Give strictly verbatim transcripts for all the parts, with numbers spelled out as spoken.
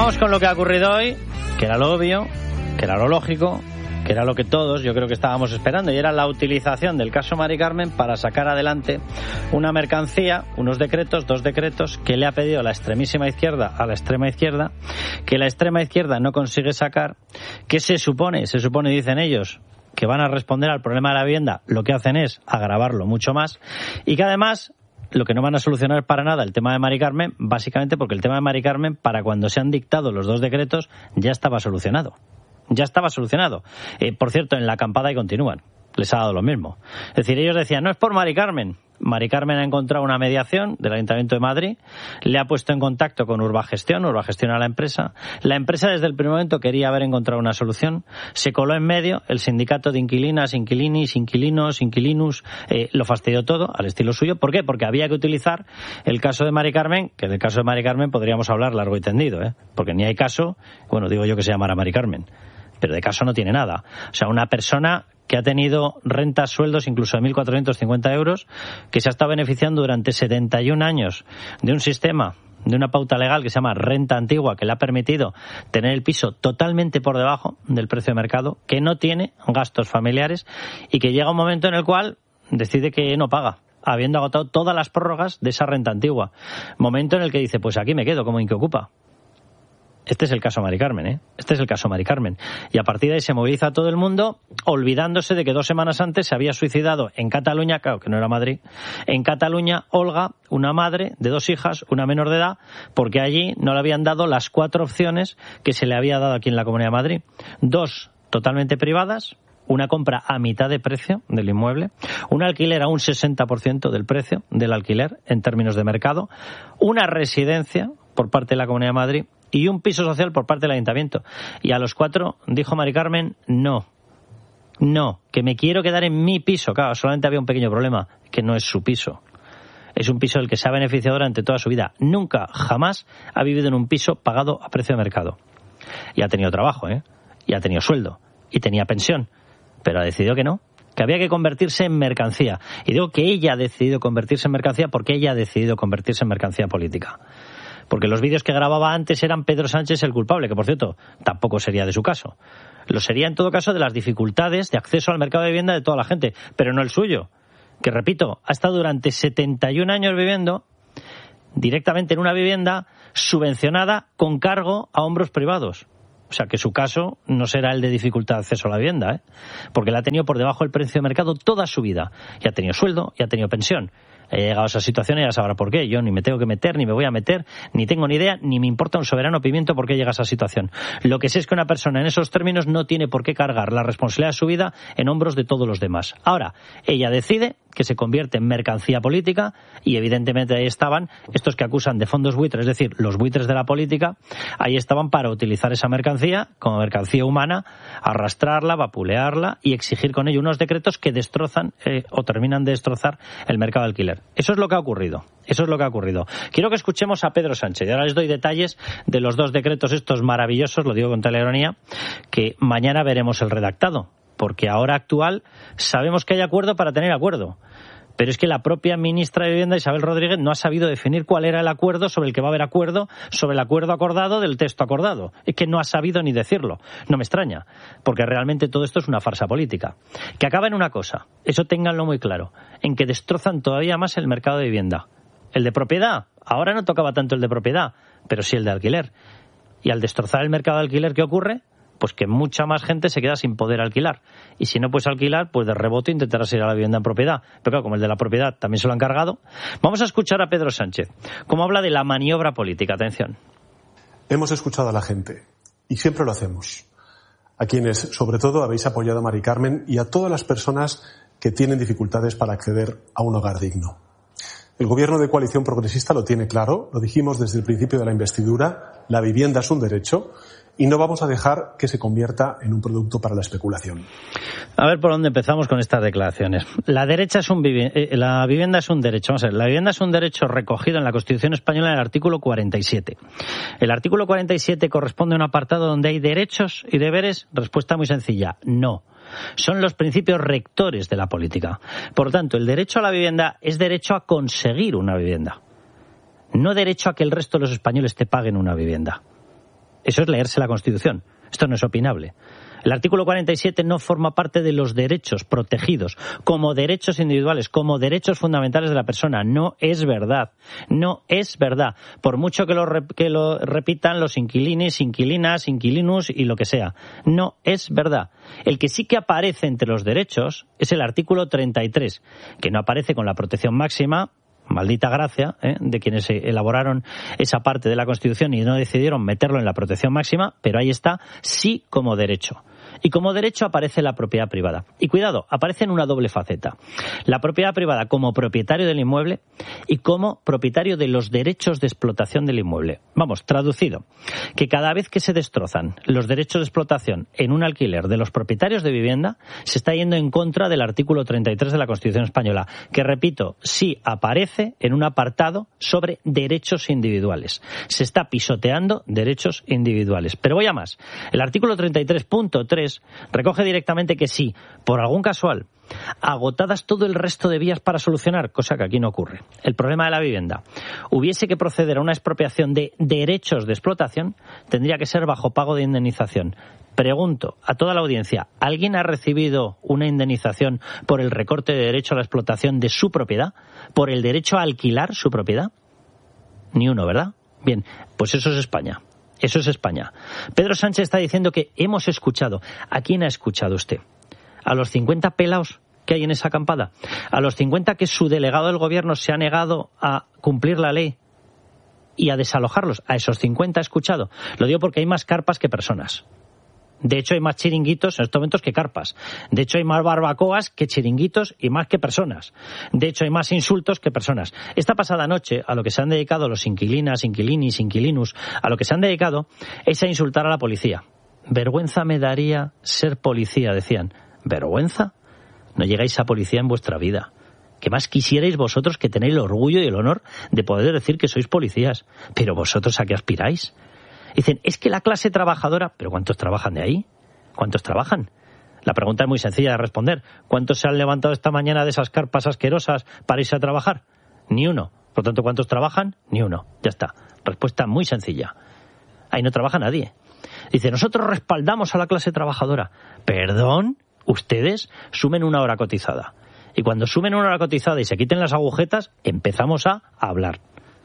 Vamos con lo que ha ocurrido hoy, que era lo obvio, que era lo lógico, que era lo que todos yo creo que estábamos esperando, y era la utilización del caso Mari Carmen para sacar adelante una mercancía, unos decretos, dos decretos que le ha pedido la extremísima izquierda a la extrema izquierda, que la extrema izquierda no consigue sacar, que se supone, se supone, dicen ellos, que van a responder al problema de la vivienda, lo que hacen es agravarlo mucho más, y que además lo que no van a solucionar para nada el tema de Mari Carmen, básicamente porque el tema de Mari Carmen, para cuando se han dictado los dos decretos, ya estaba solucionado. Ya estaba solucionado. Eh, por cierto, en la acampada y continúan. Les ha dado lo mismo. Es decir, ellos decían, no es por Mari Carmen. Mari Carmen ha encontrado una mediación del Ayuntamiento de Madrid, le ha puesto en contacto con Urbagestión, Urbagestión a la empresa. La empresa desde el primer momento quería haber encontrado una solución. Se coló en medio el sindicato de inquilinas, inquilinis, inquilinos, inquilinus, eh, lo fastidió todo al estilo suyo. ¿Por qué? Porque había que utilizar el caso de Mari Carmen, que del caso de Mari Carmen podríamos hablar largo y tendido, ¿eh? Porque ni hay caso, bueno, digo yo que se llamara Mari Carmen, pero de caso no tiene nada. O sea, una persona que ha tenido rentas, sueldos incluso de mil cuatrocientos cincuenta euros, que se ha estado beneficiando durante setenta y un años de un sistema, de una pauta legal que se llama renta antigua, que le ha permitido tener el piso totalmente por debajo del precio de mercado, que no tiene gastos familiares y que llega un momento en el cual decide que no paga, habiendo agotado todas las prórrogas de esa renta antigua. Momento en el que dice, pues aquí me quedo como inquiocupa. Este es el caso Mari Carmen, ¿eh? Este es el caso Mari Carmen. Y a partir de ahí se moviliza todo el mundo, olvidándose de que dos semanas antes se había suicidado en Cataluña, claro que no era Madrid, en Cataluña, Olga, una madre de dos hijas, una menor de edad, porque allí no le habían dado las cuatro opciones que se le había dado aquí en la Comunidad de Madrid. Dos totalmente privadas, una compra a mitad de precio del inmueble, un alquiler a un sesenta por ciento del precio del alquiler en términos de mercado, una residencia por parte de la Comunidad de Madrid y un piso social por parte del Ayuntamiento. Y a los cuatro dijo Mari Carmen, no, no, que me quiero quedar en mi piso. Claro, solamente había un pequeño problema, que no es su piso. Es un piso del que se ha beneficiado durante toda su vida. Nunca, jamás ha vivido en un piso pagado a precio de mercado. Y ha tenido trabajo, ¿eh? Y ha tenido sueldo. Y tenía pensión. Pero ha decidido que no, que había que convertirse en mercancía. Y digo que ella ha decidido convertirse en mercancía porque ella ha decidido convertirse en mercancía política. Porque los vídeos que grababa antes eran Pedro Sánchez el culpable, que por cierto tampoco sería de su caso. Lo sería en todo caso de las dificultades de acceso al mercado de vivienda de toda la gente, pero no el suyo, que repito, ha estado durante setenta y un años viviendo directamente en una vivienda subvencionada con cargo a hombros privados. O sea, que su caso no será el de dificultad de acceso a la vivienda, ¿eh? Porque la ha tenido por debajo del precio de mercado toda su vida. Y ha tenido sueldo, y ha tenido pensión. He llegado a esa situación y ya sabrá por qué. Yo ni me tengo que meter, ni me voy a meter, ni tengo ni idea, ni me importa un soberano pimiento por qué llega a esa situación. Lo que sé es que una persona en esos términos no tiene por qué cargar la responsabilidad de su vida en hombros de todos los demás. Ahora, ella decide que se convierte en mercancía política y evidentemente ahí estaban estos que acusan de fondos buitres, es decir, los buitres de la política, ahí estaban para utilizar esa mercancía como mercancía humana, arrastrarla, vapulearla y exigir con ello unos decretos que destrozan eh, o terminan de destrozar el mercado de alquiler. Eso es lo que ha ocurrido. Eso es lo que ha ocurrido. Quiero que escuchemos a Pedro Sánchez. Y ahora les doy detalles de los dos decretos estos maravillosos, lo digo con toda la ironía, que mañana veremos el redactado. Porque ahora actual sabemos que hay acuerdo para tener acuerdo. Pero es que la propia ministra de Vivienda, Isabel Rodríguez, no ha sabido definir cuál era el acuerdo sobre el que va a haber acuerdo, sobre el acuerdo acordado del texto acordado. Es que no ha sabido ni decirlo. No me extraña, porque realmente todo esto es una farsa política. Que acaba en una cosa, eso ténganlo muy claro, en que destrozan todavía más el mercado de vivienda. El de propiedad, ahora no tocaba tanto el de propiedad, pero sí el de alquiler. Y al destrozar el mercado de alquiler, ¿qué ocurre? Pues que mucha más gente se queda sin poder alquilar. Y si no puedes alquilar, pues de rebote intentarás ir a la vivienda en propiedad. Pero claro, como el de la propiedad también se lo han cargado. Vamos a escuchar a Pedro Sánchez, cómo habla de la maniobra política. Atención. Hemos escuchado a la gente, y siempre lo hacemos. A quienes, sobre todo, habéis apoyado a Mari Carmen y a todas las personas que tienen dificultades para acceder a un hogar digno. El Gobierno de Coalición Progresista lo tiene claro, lo dijimos desde el principio de la investidura, la vivienda es un derecho y no vamos a dejar que se convierta en un producto para la especulación. A ver por dónde empezamos con estas declaraciones. La derecha es un vivi- eh, la vivienda es un derecho. Vamos a ver, la vivienda es un derecho recogido en la Constitución española en el artículo cuarenta y siete. El artículo cuarenta y siete corresponde a un apartado donde hay derechos y deberes. Respuesta muy sencilla, no. Son los principios rectores de la política. Por tanto, el derecho a la vivienda es derecho a conseguir una vivienda. No derecho a que el resto de los españoles te paguen una vivienda. Eso es leerse la Constitución. Esto no es opinable. El artículo cuarenta y siete no forma parte de los derechos protegidos como derechos individuales, como derechos fundamentales de la persona. No es verdad. No es verdad. Por mucho que lo, que lo repitan los inquilinis, inquilinas, inquilinos y lo que sea. No es verdad. El que sí que aparece entre los derechos es el artículo treinta y tres, que no aparece con la protección máxima, maldita gracia, ¿eh? de quienes elaboraron esa parte de la Constitución y no decidieron meterlo en la protección máxima, pero ahí está, sí como derecho. Y como derecho aparece la propiedad privada. Y cuidado, aparece en una doble faceta. La propiedad privada como propietario del inmueble y como propietario de los derechos de explotación del inmueble. Vamos, traducido, que cada vez que se destrozan los derechos de explotación en un alquiler de los propietarios de vivienda, se está yendo en contra del artículo treinta y tres de la Constitución española, que, repito, sí aparece en un apartado sobre derechos individuales. Se está pisoteando derechos individuales. Pero voy a más. El artículo treinta y tres punto tres recoge directamente que si, por algún casual, agotadas todo el resto de vías para solucionar, cosa que aquí no ocurre, el problema de la vivienda, hubiese que proceder a una expropiación de derechos de explotación, tendría que ser bajo pago de indemnización. Pregunto a toda la audiencia, ¿alguien ha recibido una indemnización por el recorte de derecho a la explotación de su propiedad? ¿Por el derecho a alquilar su propiedad? Ni uno, ¿verdad? Bien, pues eso es España. Eso es España. Pedro Sánchez está diciendo que hemos escuchado. ¿A quién ha escuchado usted? ¿A los cincuenta pelaos que hay en esa acampada? ¿A los cincuenta que su delegado del gobierno se ha negado a cumplir la ley y a desalojarlos? ¿A esos cincuenta ha escuchado? Lo digo porque hay más carpas que personas. De hecho, hay más chiringuitos en estos momentos que carpas. De hecho, hay más barbacoas que chiringuitos y más que personas. De hecho, hay más insultos que personas. Esta pasada noche, a lo que se han dedicado los inquilinas, inquilinis, inquilinus, a lo que se han dedicado es a insultar a la policía. Vergüenza me daría ser policía, decían. ¿Vergüenza? No llegáis a policía en vuestra vida. ¿Qué más quisierais vosotros que tenéis el orgullo y el honor de poder decir que sois policías? Pero vosotros, ¿a qué aspiráis? Dicen, es que la clase trabajadora... ¿Pero cuántos trabajan de ahí? ¿Cuántos trabajan? La pregunta es muy sencilla de responder. ¿Cuántos se han levantado esta mañana de esas carpas asquerosas para irse a trabajar? Ni uno. Por lo tanto, ¿cuántos trabajan? Ni uno. Ya está. Respuesta muy sencilla. Ahí no trabaja nadie. Dice, nosotros respaldamos a la clase trabajadora. ¿Perdón? Ustedes sumen una hora cotizada. Y cuando sumen una hora cotizada y se quiten las agujetas, empezamos a hablar.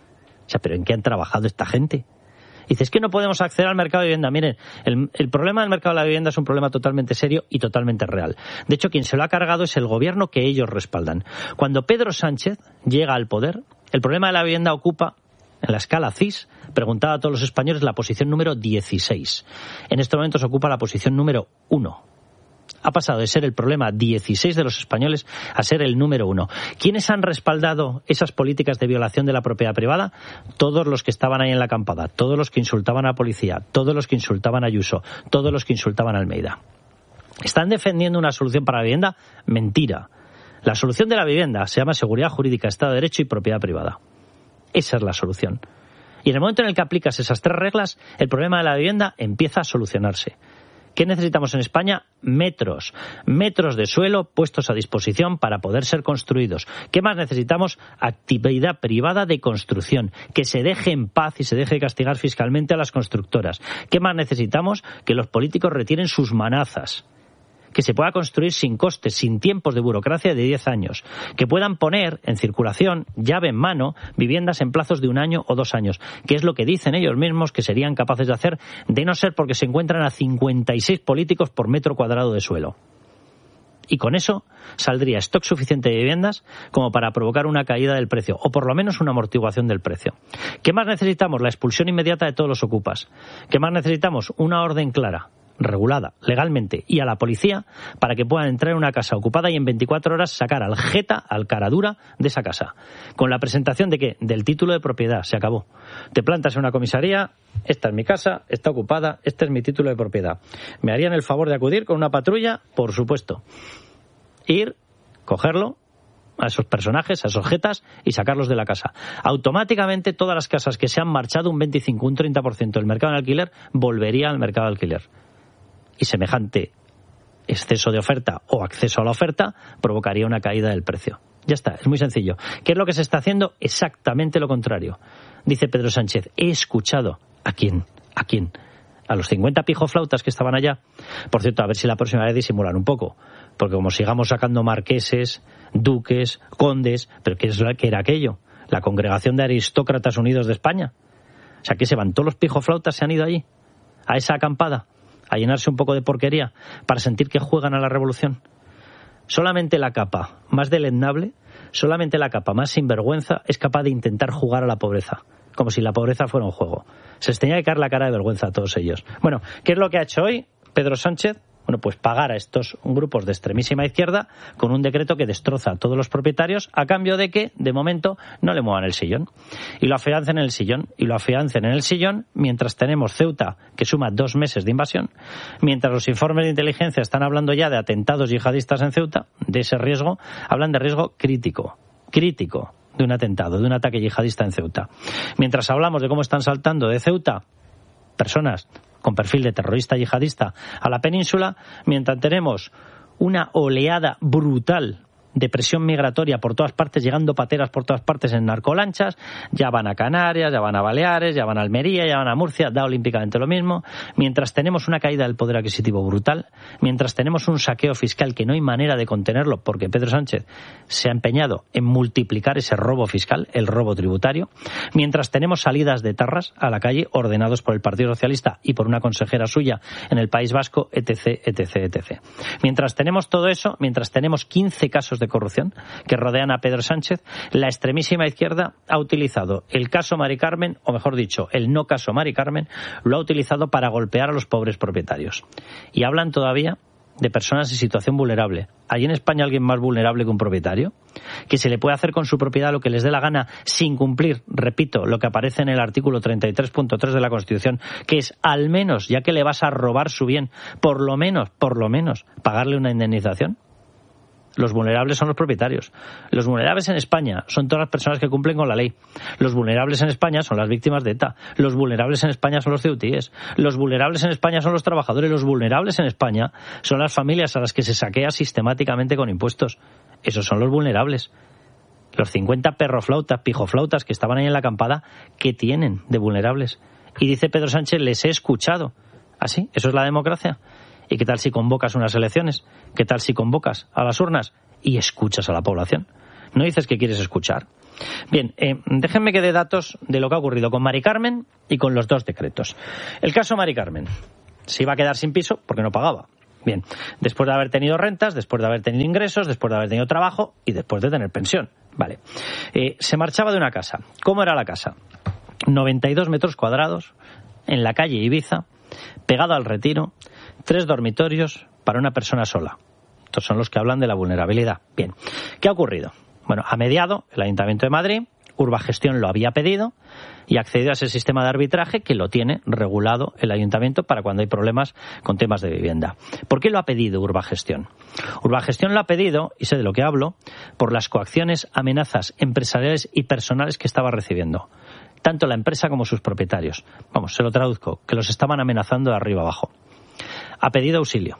O sea, ¿pero en qué han trabajado esta gente? Dice, es que no podemos acceder al mercado de vivienda. Miren, el, el problema del mercado de la vivienda es un problema totalmente serio y totalmente real. De hecho, quien se lo ha cargado es el gobierno que ellos respaldan. Cuando Pedro Sánchez llega al poder, el problema de la vivienda ocupa, en la escala C I S, preguntaba a todos los españoles, la posición número dieciséis. En estos momentos ocupa la posición número uno. Ha pasado de ser el problema dieciséis de los españoles a ser el número uno. ¿Quiénes han respaldado esas políticas de violación de la propiedad privada? Todos los que estaban ahí en la acampada, todos los que insultaban a la policía, todos los que insultaban a Ayuso, todos los que insultaban a Almeida. ¿Están defendiendo una solución para la vivienda? Mentira. La solución de la vivienda se llama seguridad jurídica, Estado de Derecho y propiedad privada. Esa es la solución. Y en el momento en el que aplicas esas tres reglas, el problema de la vivienda empieza a solucionarse. ¿Qué necesitamos en España? Metros. Metros de suelo puestos a disposición para poder ser construidos. ¿Qué más necesitamos? Actividad privada de construcción. Que se deje en paz y se deje de castigar fiscalmente a las constructoras. ¿Qué más necesitamos? Que los políticos retiren sus manazas. Que se pueda construir sin costes, sin tiempos de burocracia de diez años. Que puedan poner en circulación, llave en mano, viviendas en plazos de un año o dos años. Que es lo que dicen ellos mismos que serían capaces de hacer, de no ser porque se encuentran a cincuenta y seis políticos por metro cuadrado de suelo. Y con eso saldría stock suficiente de viviendas como para provocar una caída del precio, o por lo menos una amortiguación del precio. ¿Qué más necesitamos? La expulsión inmediata de todos los ocupas. ¿Qué más necesitamos? Una orden clara, regulada, legalmente, y a la policía para que puedan entrar en una casa ocupada y en veinticuatro horas sacar al jeta, al caradura de esa casa. Con la presentación de ¿qué? Del título de propiedad. Se acabó. Te plantas en una comisaría, esta es mi casa, está ocupada, este es mi título de propiedad. ¿Me harían el favor de acudir con una patrulla? Por supuesto. Ir, cogerlo, a esos personajes, a esos jetas, y sacarlos de la casa. Automáticamente todas las casas que se han marchado un veinticinco, un treinta por ciento del mercado de alquiler volvería al mercado de alquiler. Y semejante exceso de oferta o acceso a la oferta provocaría una caída del precio. Ya está, es muy sencillo. ¿Qué es lo que se está haciendo? Exactamente lo contrario. Dice Pedro Sánchez, he escuchado. ¿A quién? ¿A quién? a los cincuenta pijoflautas que estaban allá. Por cierto, a ver si la próxima vez disimulan un poco, porque como sigamos sacando marqueses, duques, condes, pero ¿qué, es, qué era aquello? La Congregación de Aristócratas Unidos de España. O sea, ¿qué se van? ¿Todos los pijoflautas se han ido allí? ¿A esa acampada? ¿A llenarse un poco de porquería? ¿Para sentir que juegan a la revolución? Solamente la capa más deleznable, solamente la capa más sinvergüenza es capaz de intentar jugar a la pobreza, como si la pobreza fuera un juego. Se les tenía que caer la cara de vergüenza a todos ellos. Bueno, ¿qué es lo que ha hecho hoy Pedro Sánchez? Bueno, pues pagar a estos grupos de extremísima izquierda con un decreto que destroza a todos los propietarios a cambio de que, de momento, no le muevan el sillón. Y lo afiancen en el sillón. Y lo afiancen en el sillón mientras tenemos Ceuta, que suma dos meses de invasión, mientras los informes de inteligencia están hablando ya de atentados yihadistas en Ceuta, de ese riesgo, hablan de riesgo crítico, crítico de un atentado, de un ataque yihadista en Ceuta. Mientras hablamos de cómo están saltando de Ceuta personas con perfil de terrorista yihadista a la península, mientras tenemos una oleada brutal de presión migratoria por todas partes, llegando pateras por todas partes en narcolanchas, ya van a Canarias, ya van a Baleares, ya van a Almería, ya van a Murcia, da olímpicamente lo mismo, mientras tenemos una caída del poder adquisitivo brutal, mientras tenemos un saqueo fiscal que no hay manera de contenerlo porque Pedro Sánchez se ha empeñado en multiplicar ese robo fiscal, el robo tributario, mientras tenemos salidas de tarras a la calle ordenados por el Partido Socialista y por una consejera suya en el País Vasco, etc, etc, etc. Mientras tenemos todo eso, mientras tenemos quince casos de corrupción que rodean a Pedro Sánchez, la extremísima izquierda ha utilizado el caso Mari Carmen, o mejor dicho, el no caso Mari Carmen, lo ha utilizado para golpear a los pobres propietarios. Y hablan todavía de personas en situación vulnerable. ¿Hay en España alguien más vulnerable que un propietario? Que se le puede hacer con su propiedad lo que les dé la gana sin cumplir, repito, lo que aparece en el artículo treinta y tres punto tres de la Constitución, que es al menos, ya que le vas a robar su bien, por lo menos, por lo menos, pagarle una indemnización. Los vulnerables son los propietarios. Los vulnerables en España son todas las personas que cumplen con la ley. Los vulnerables en España son las víctimas de ETA. Los vulnerables en España son los ceutíes. Los vulnerables en España son los trabajadores. Los vulnerables en España son las familias a las que se saquea sistemáticamente con impuestos. Esos son los vulnerables. Los cincuenta perroflautas, pijoflautas que estaban ahí en la acampada, ¿qué tienen de vulnerables? Y dice Pedro Sánchez, les he escuchado. ¿Ah, sí? ¿Eso es la democracia? ¿Y qué tal si convocas unas elecciones? ¿Qué tal si convocas a las urnas y escuchas a la población? ¿No dices que quieres escuchar? Bien, eh, déjenme que dé datos de lo que ha ocurrido con Mari Carmen y con los dos decretos. El caso Mari Carmen. Se iba a quedar sin piso porque no pagaba. Bien, después de haber tenido rentas, después de haber tenido ingresos, después de haber tenido trabajo y después de tener pensión. Vale. Eh, se marchaba de una casa. ¿Cómo era la casa? noventa y dos metros cuadrados, en la calle Ibiza, pegado al Retiro, tres dormitorios para una persona sola. Estos son los que hablan de la vulnerabilidad. Bien, ¿qué ha ocurrido? Bueno, ha mediado el Ayuntamiento de Madrid, Urbagestión lo había pedido y ha accedido a ese sistema de arbitraje que lo tiene regulado el Ayuntamiento para cuando hay problemas con temas de vivienda. ¿Por qué lo ha pedido Urbagestión? Urbagestión lo ha pedido, y sé de lo que hablo, por las coacciones, amenazas empresariales y personales que estaba recibiendo. Tanto la empresa como sus propietarios. Vamos, se lo traduzco, que los estaban amenazando de arriba abajo. Ha pedido auxilio.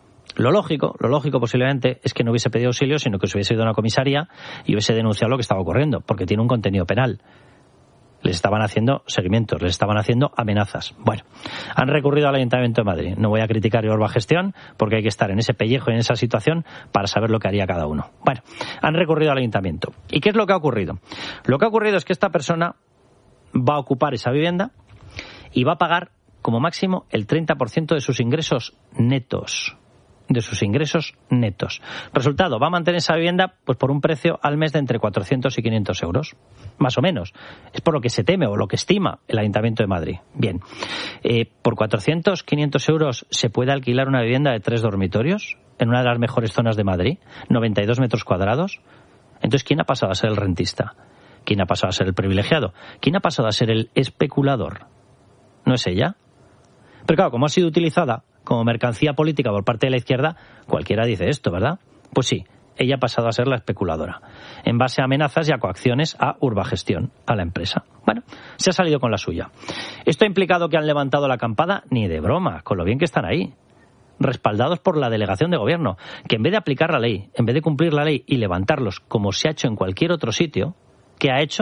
Lo lógico, lo lógico posiblemente es que no hubiese pedido auxilio, sino que se hubiese ido a una comisaría y hubiese denunciado lo que estaba ocurriendo, porque tiene un contenido penal. Les estaban haciendo seguimientos, les estaban haciendo amenazas. Bueno, han recurrido al Ayuntamiento de Madrid. No voy a criticar a Urbagestión, porque hay que estar en ese pellejo y en esa situación para saber lo que haría cada uno. Bueno, han recurrido al Ayuntamiento. ¿Y qué es lo que ha ocurrido? Lo que ha ocurrido es que esta persona va a ocupar esa vivienda y va a pagar como máximo el treinta por ciento de sus ingresos netos. De sus ingresos netos. Resultado, va a mantener esa vivienda pues por un precio al mes de entre cuatrocientos y quinientos euros. Más o menos. Es por lo que se teme o lo que estima el Ayuntamiento de Madrid. Bien. Eh, ¿Por cuatrocientos, quinientos euros se puede alquilar una vivienda de tres dormitorios en una de las mejores zonas de Madrid? noventa y dos metros cuadrados. Entonces, ¿quién ha pasado a ser el rentista? ¿Quién ha pasado a ser el privilegiado? ¿Quién ha pasado a ser el especulador? ¿No es ella? Pero claro, como ha sido utilizada como mercancía política por parte de la izquierda, cualquiera dice esto, ¿verdad? Pues sí, ella ha pasado a ser la especuladora, en base a amenazas y a coacciones a Urbagestión, a la empresa. Bueno, se ha salido con la suya. ¿Esto ha implicado que han levantado la acampada? Ni de broma, con lo bien que están ahí. Respaldados por la delegación de gobierno, que en vez de aplicar la ley, en vez de cumplir la ley y levantarlos como se ha hecho en cualquier otro sitio, ¿qué ha hecho?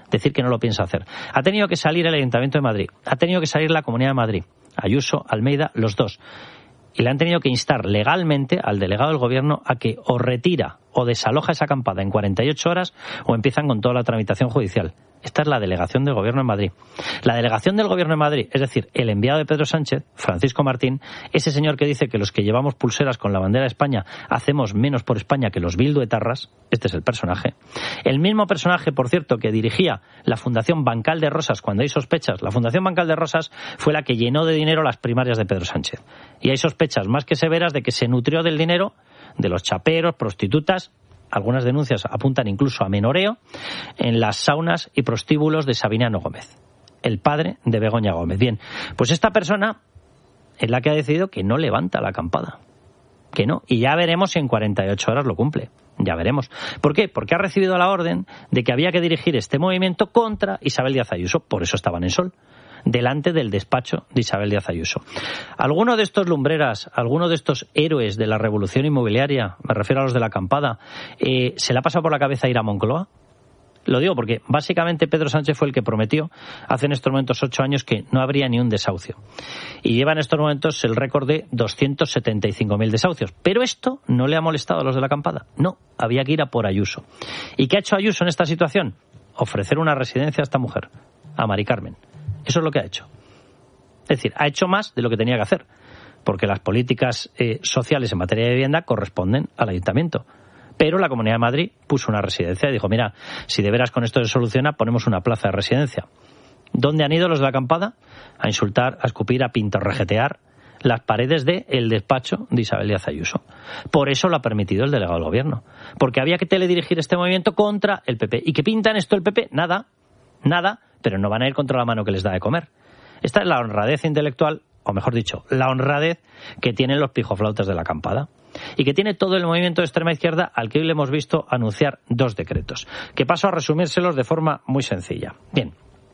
decir que no lo piensa hacer. Ha tenido que salir el Ayuntamiento de Madrid, ha tenido que salir la Comunidad de Madrid, Ayuso, Almeida, los dos. Y le han tenido que instar legalmente al delegado del Gobierno a que o retira o desaloja esa acampada en cuarenta y ocho horas o empiezan con toda la tramitación judicial. Esta es la delegación del Gobierno en Madrid. La delegación del Gobierno en Madrid, es decir, el enviado de Pedro Sánchez, Francisco Martín, ese señor que dice que los que llevamos pulseras con la bandera de España hacemos menos por España que los bilduetarras, este es el personaje. El mismo personaje, por cierto, que dirigía la Fundación Bancal de Rosas cuando hay sospechas. La Fundación Bancal de Rosas fue la que llenó de dinero las primarias de Pedro Sánchez. Y hay sospechas más que severas de que se nutrió del dinero de los chaperos, prostitutas. Algunas denuncias apuntan incluso a menoreo en las saunas y prostíbulos de Sabiniano Gómez, el padre de Begoña Gómez. Bien, pues esta persona es la que ha decidido que no levanta la acampada, que no, y ya veremos si en cuarenta y ocho horas lo cumple, ya veremos. ¿Por qué? Porque ha recibido la orden de que había que dirigir este movimiento contra Isabel Díaz Ayuso, por eso estaban en Sol, delante del despacho de Isabel Díaz Ayuso. Alguno de estos lumbreras, alguno de estos héroes de la revolución inmobiliaria, me refiero a los de la acampada, eh, ¿se le ha pasado por la cabeza ir a Moncloa? Lo digo porque básicamente Pedro Sánchez fue el que prometió hace en estos momentos ocho años que no habría ni un desahucio. Y lleva en estos momentos el récord de doscientos setenta y cinco mil desahucios. Pero esto no le ha molestado a los de la acampada. No, había que ir a por Ayuso. ¿Y qué ha hecho Ayuso en esta situación? Ofrecer una residencia a esta mujer, a Mari Carmen. Eso es lo que ha hecho. Es decir, ha hecho más de lo que tenía que hacer, porque las políticas eh, sociales en materia de vivienda corresponden al Ayuntamiento. Pero la Comunidad de Madrid puso una residencia y dijo, mira, si de veras con esto se soluciona, ponemos una plaza de residencia. ¿Dónde han ido los de la acampada? A insultar, a escupir, a pintorrejetear las paredes del despacho de Isabel Díaz Ayuso. Por eso lo ha permitido el delegado del Gobierno. Porque había que teledirigir este movimiento contra el P P. ¿Y qué pintan esto el P P? Nada, nada. Pero no van a ir contra la mano que les da de comer. Esta es la honradez intelectual, o mejor dicho, la honradez que tienen los pijoflautas de la acampada. Y que tiene todo el movimiento de extrema izquierda al que hoy le hemos visto anunciar dos decretos. Que paso a resumírselos de forma muy sencilla. Bien,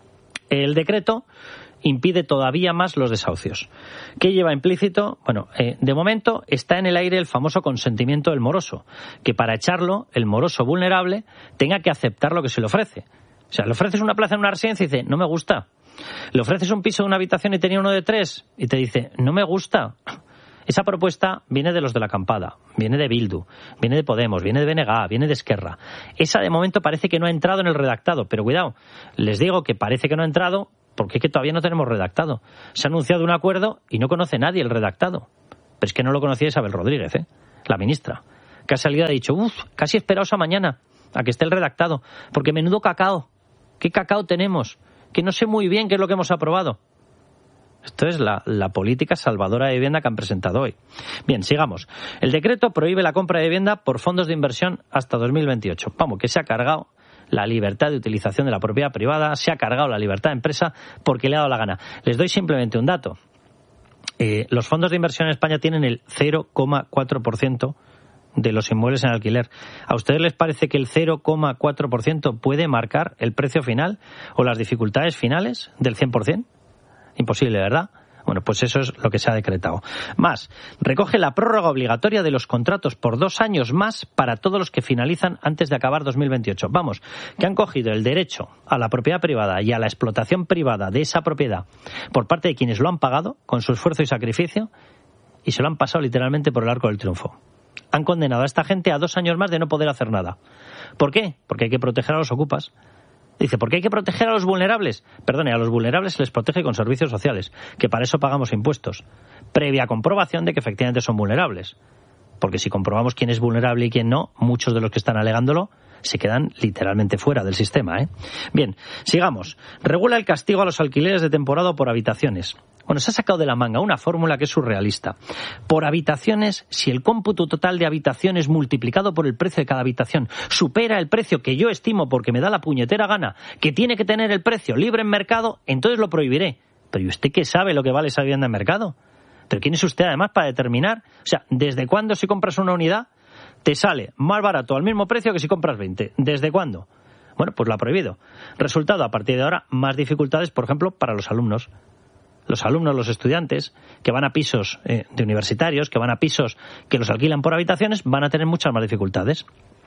el decreto impide todavía más los desahucios. ¿Qué lleva implícito? Bueno, eh, de momento está en el aire el famoso consentimiento del moroso, que para echarlo, el moroso vulnerable tenga que aceptar lo que se le ofrece. O sea, le ofreces una plaza en una residencia y dice, no me gusta. Le ofreces un piso de una habitación y tenía uno de tres y te dice, no me gusta. Esa propuesta viene de los de la acampada, viene de Bildu, viene de Podemos, viene de B N G, viene de Esquerra. Esa de momento parece que no ha entrado en el redactado, pero cuidado, les digo que parece que no ha entrado porque es que todavía no tenemos redactado. Se ha anunciado un acuerdo y no conoce nadie el redactado. Pero es que no lo conocía Isabel Rodríguez, ¿eh? La ministra, que ha salido y ha dicho, uff, casi esperaos a mañana a que esté el redactado, porque menudo cacao. ¿Qué cacao tenemos? Que no sé muy bien qué es lo que hemos aprobado. Esto es la, la política salvadora de vivienda que han presentado hoy. Bien, sigamos. El decreto prohíbe la compra de vivienda por fondos de inversión hasta dos mil veintiocho. Vamos, que se ha cargado la libertad de utilización de la propiedad privada, se ha cargado la libertad de empresa porque le ha dado la gana. Les doy simplemente un dato. Eh, los fondos de inversión en España tienen el cero coma cuatro por ciento de los inmuebles en alquiler. ¿A ustedes les parece que el cero coma cuatro por ciento puede marcar el precio final o las dificultades finales del cien por ciento? Imposible, ¿verdad? Bueno, pues eso es lo que se ha decretado. Más, recoge la prórroga obligatoria de los contratos por dos años más para todos los que finalizan antes de acabar dos mil veintiocho. Vamos, que han cogido el derecho a la propiedad privada y a la explotación privada de esa propiedad por parte de quienes lo han pagado con su esfuerzo y sacrificio y se lo han pasado literalmente por el arco del triunfo. Han condenado a esta gente a dos años más de no poder hacer nada. ¿Por qué? Porque hay que proteger a los ocupas. Dice, ¿por qué hay que proteger a los vulnerables? Perdone, a los vulnerables se les protege con servicios sociales, que para eso pagamos impuestos, previa comprobación de que efectivamente son vulnerables. Porque si comprobamos quién es vulnerable y quién no, muchos de los que están alegándolo se quedan literalmente fuera del sistema, ¿eh? Bien, sigamos. Regula el castigo a los alquileres de temporada por habitaciones. Bueno, se ha sacado de la manga una fórmula que es surrealista. Por habitaciones, si el cómputo total de habitaciones multiplicado por el precio de cada habitación supera el precio que yo estimo porque me da la puñetera gana, que tiene que tener el precio libre en mercado, entonces lo prohibiré. Pero ¿y usted qué sabe lo que vale esa vivienda en mercado? ¿Pero quién es usted además para determinar? O sea, ¿desde cuándo si compras una unidad te sale más barato al mismo precio que si compras veinte? ¿Desde cuándo? Bueno, pues lo ha prohibido. Resultado, a partir de ahora, más dificultades, por ejemplo, para los alumnos. Los alumnos, los estudiantes, que van a pisos eh, de universitarios, que van a pisos que los alquilan por habitaciones, van a tener muchas más dificultades.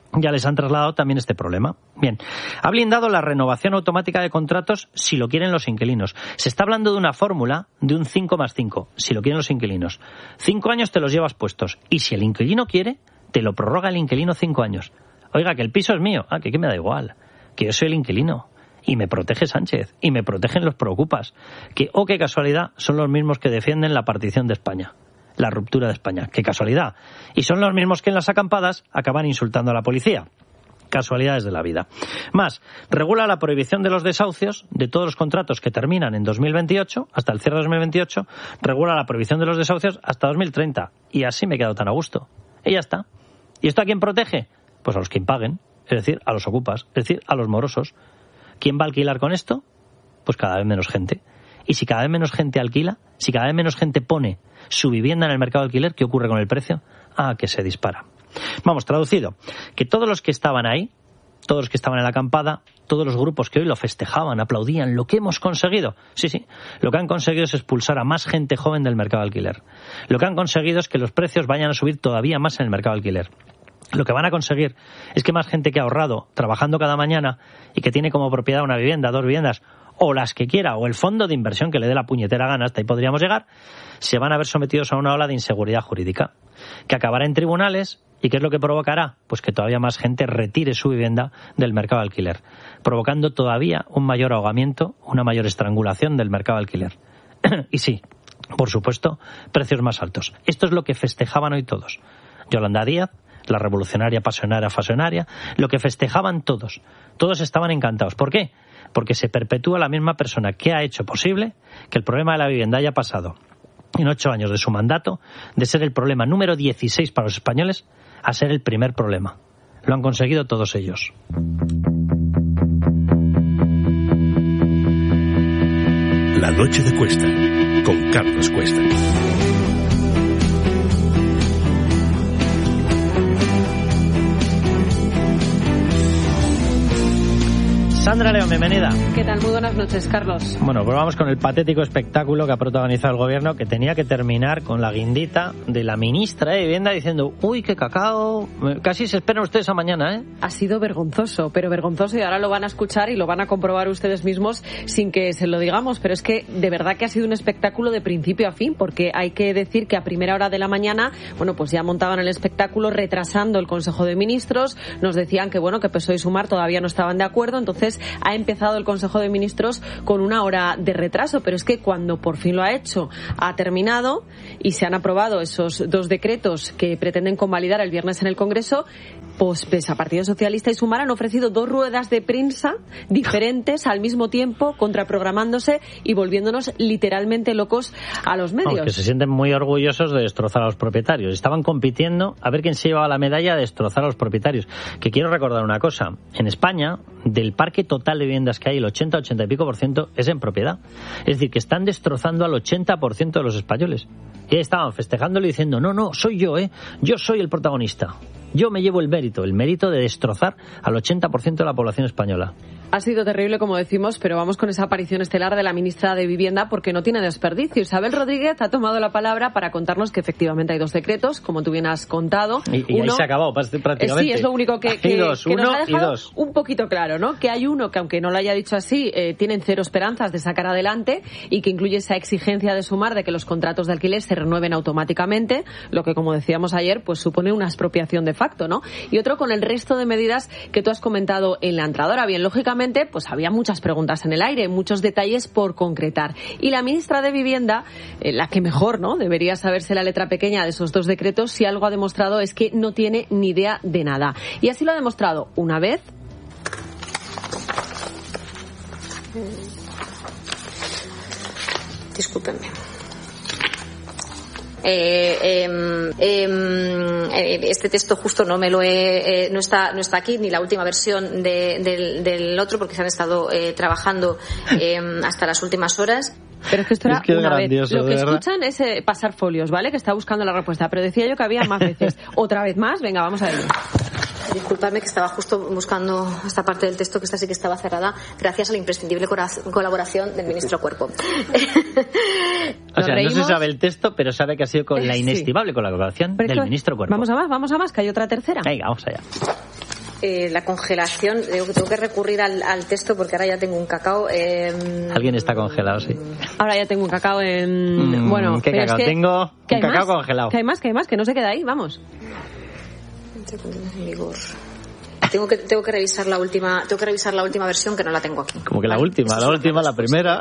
ya les han trasladado también este problema. Bien, ha blindado la renovación automática de contratos si lo quieren los inquilinos. Se está hablando de una fórmula de un cinco más cinco, si lo quieren los inquilinos. Cinco años te los llevas puestos, y si el inquilino quiere, te lo prorroga el inquilino cinco años. Oiga, que el piso es mío. Ah, que, que me da igual, que yo soy el inquilino. Y me protege Sánchez, y me protegen los preocupas. Que, oh, qué casualidad, son los mismos que defienden la partición de España, la ruptura de España. Qué casualidad. Y son los mismos que en las acampadas acaban insultando a la policía. Casualidades de la vida. Más, regula la prohibición de los desahucios de todos los contratos que terminan en dos mil veintiocho, hasta el cierre de dos mil veintiocho, regula la prohibición de los desahucios hasta dos mil treinta. Y así me he quedado tan a gusto. Y ya está. ¿Y esto a quién protege? Pues a los que impaguen, es decir, a los ocupas, es decir, a los morosos. ¿Quién va a alquilar con esto? Pues cada vez menos gente. Y si cada vez menos gente alquila, si cada vez menos gente pone su vivienda en el mercado de alquiler, ¿qué ocurre con el precio? Ah, que se dispara. Vamos, traducido, que todos los que estaban ahí, todos los que estaban en la acampada, todos los grupos que hoy lo festejaban, aplaudían, lo que hemos conseguido. Sí, sí, lo que han conseguido es expulsar a más gente joven del mercado de alquiler. Lo que han conseguido es que los precios vayan a subir todavía más en el mercado de alquiler. Lo que van a conseguir es que más gente que ha ahorrado trabajando cada mañana y que tiene como propiedad una vivienda, dos viviendas, o las que quiera, o el fondo de inversión que le dé la puñetera gana, hasta ahí podríamos llegar, se van a ver sometidos a una ola de inseguridad jurídica, que acabará en tribunales. ¿Y qué es lo que provocará? Pues que todavía más gente retire su vivienda del mercado de alquiler, provocando todavía un mayor ahogamiento, una mayor estrangulación del mercado de alquiler. Y sí, por supuesto, precios más altos. Esto es lo que festejaban hoy todos. Yolanda Díaz, la revolucionaria pasionaria fasionaria, lo que festejaban todos. Todos estaban encantados. ¿Por qué? Porque se perpetúa la misma persona que ha hecho posible que el problema de la vivienda haya pasado en ocho años de su mandato de ser el problema número dieciséis para los españoles a ser el primer problema. Lo han conseguido todos ellos. La noche de Cuesta, con Carlos Cuesta. Sandra León, bienvenida. ¿Qué tal? Muy buenas noches, Carlos. Bueno, pues vamos con el patético espectáculo que ha protagonizado el gobierno, que tenía que terminar con la guindita de la ministra de Vivienda diciendo, uy, qué cacao, casi se esperan ustedes a mañana, ¿eh? Ha sido vergonzoso, pero vergonzoso, y ahora lo van a escuchar y lo van a comprobar ustedes mismos sin que se lo digamos, pero es que de verdad que ha sido un espectáculo de principio a fin, porque hay que decir que a primera hora de la mañana, bueno, pues ya montaban el espectáculo retrasando el Consejo de Ministros, nos decían que, bueno, que P S O E y Sumar todavía no estaban de acuerdo, entonces ha empezado el Consejo de Ministros con una hora de retraso, pero es que cuando por fin lo ha hecho, ha terminado y se han aprobado esos dos decretos que pretenden convalidar el viernes en el Congreso, pues pese a Partido Socialista y Sumar han ofrecido dos ruedas de prensa diferentes al mismo tiempo, contraprogramándose y volviéndonos literalmente locos a los medios. Vamos, que se sienten muy orgullosos de destrozar a los propietarios. Estaban compitiendo a ver quién se llevaba la medalla de destrozar a los propietarios. Que quiero recordar una cosa. En España, del parque total de viviendas que hay, el ochenta, ochenta y pico por ciento es en propiedad. Es decir, que están destrozando al ochenta por ciento de los españoles. Y ahí estaban festejándolo y diciendo, no, no, soy yo, ¿eh? Yo soy el protagonista. Yo me llevo el mérito, el mérito de destrozar al ochenta por ciento de la población española. Ha sido terrible, como decimos, pero vamos con esa aparición estelar de la ministra de Vivienda porque no tiene desperdicio. Isabel Rodríguez ha tomado la palabra para contarnos que efectivamente hay dos decretos, como tú bien has contado. Y, y uno, ahí se acabó prácticamente. Sí, es lo único que, que, dos, que nos uno ha dejado y dos. Un poquito claro, ¿no? Que hay uno que, aunque no lo haya dicho así, eh, tienen cero esperanzas de sacar adelante y que incluye esa exigencia de Sumar de que los contratos de alquiler se renueven automáticamente, lo que, como decíamos ayer, pues supone una expropiación de facto, ¿no? Y otro con el resto de medidas que tú has comentado en la entrada. Ahora bien, lógicamente, pues había muchas preguntas en el aire, muchos detalles por concretar. Y la ministra de Vivienda, eh, la que mejor, ¿no? Debería saberse la letra pequeña de esos dos decretos, si algo ha demostrado es que no tiene ni idea de nada. Y así lo ha demostrado una vez. Discúlpenme. Eh, eh, eh, este texto justo no me lo he, eh, no está no está aquí, ni la última versión de, del, del otro, porque se han estado eh, trabajando eh, hasta las últimas horas. Pero es que esto era es que es una vez. grandioso, Lo que ¿verdad? escuchan es eh, pasar folios, ¿vale? Que está buscando la respuesta. Pero decía yo que había más veces. Otra vez más. Venga, vamos a ello. Disculpadme, que estaba justo buscando esta parte del texto, que esta sí que estaba cerrada, gracias a la imprescindible colaboración del ministro Cuerpo. O sea, no se sabe el texto, pero sabe que ha sido con la inestimable colaboración pero del ministro Cuerpo. Vamos a más, vamos a más, que hay otra tercera. Venga, vamos allá. Eh, la congelación, digo que tengo que recurrir al, al texto porque ahora ya tengo un cacao. Eh, Alguien está congelado, sí. Ahora ya tengo un cacao en... Mm, bueno, ¿qué cacao? Es que, tengo un cacao más? congelado. Que hay más, que hay más, que no se queda ahí, vamos. En vigor. Tengo que tengo que revisar la última tengo que revisar la última versión que no la tengo aquí. Como que la vale, última, la última, la primera.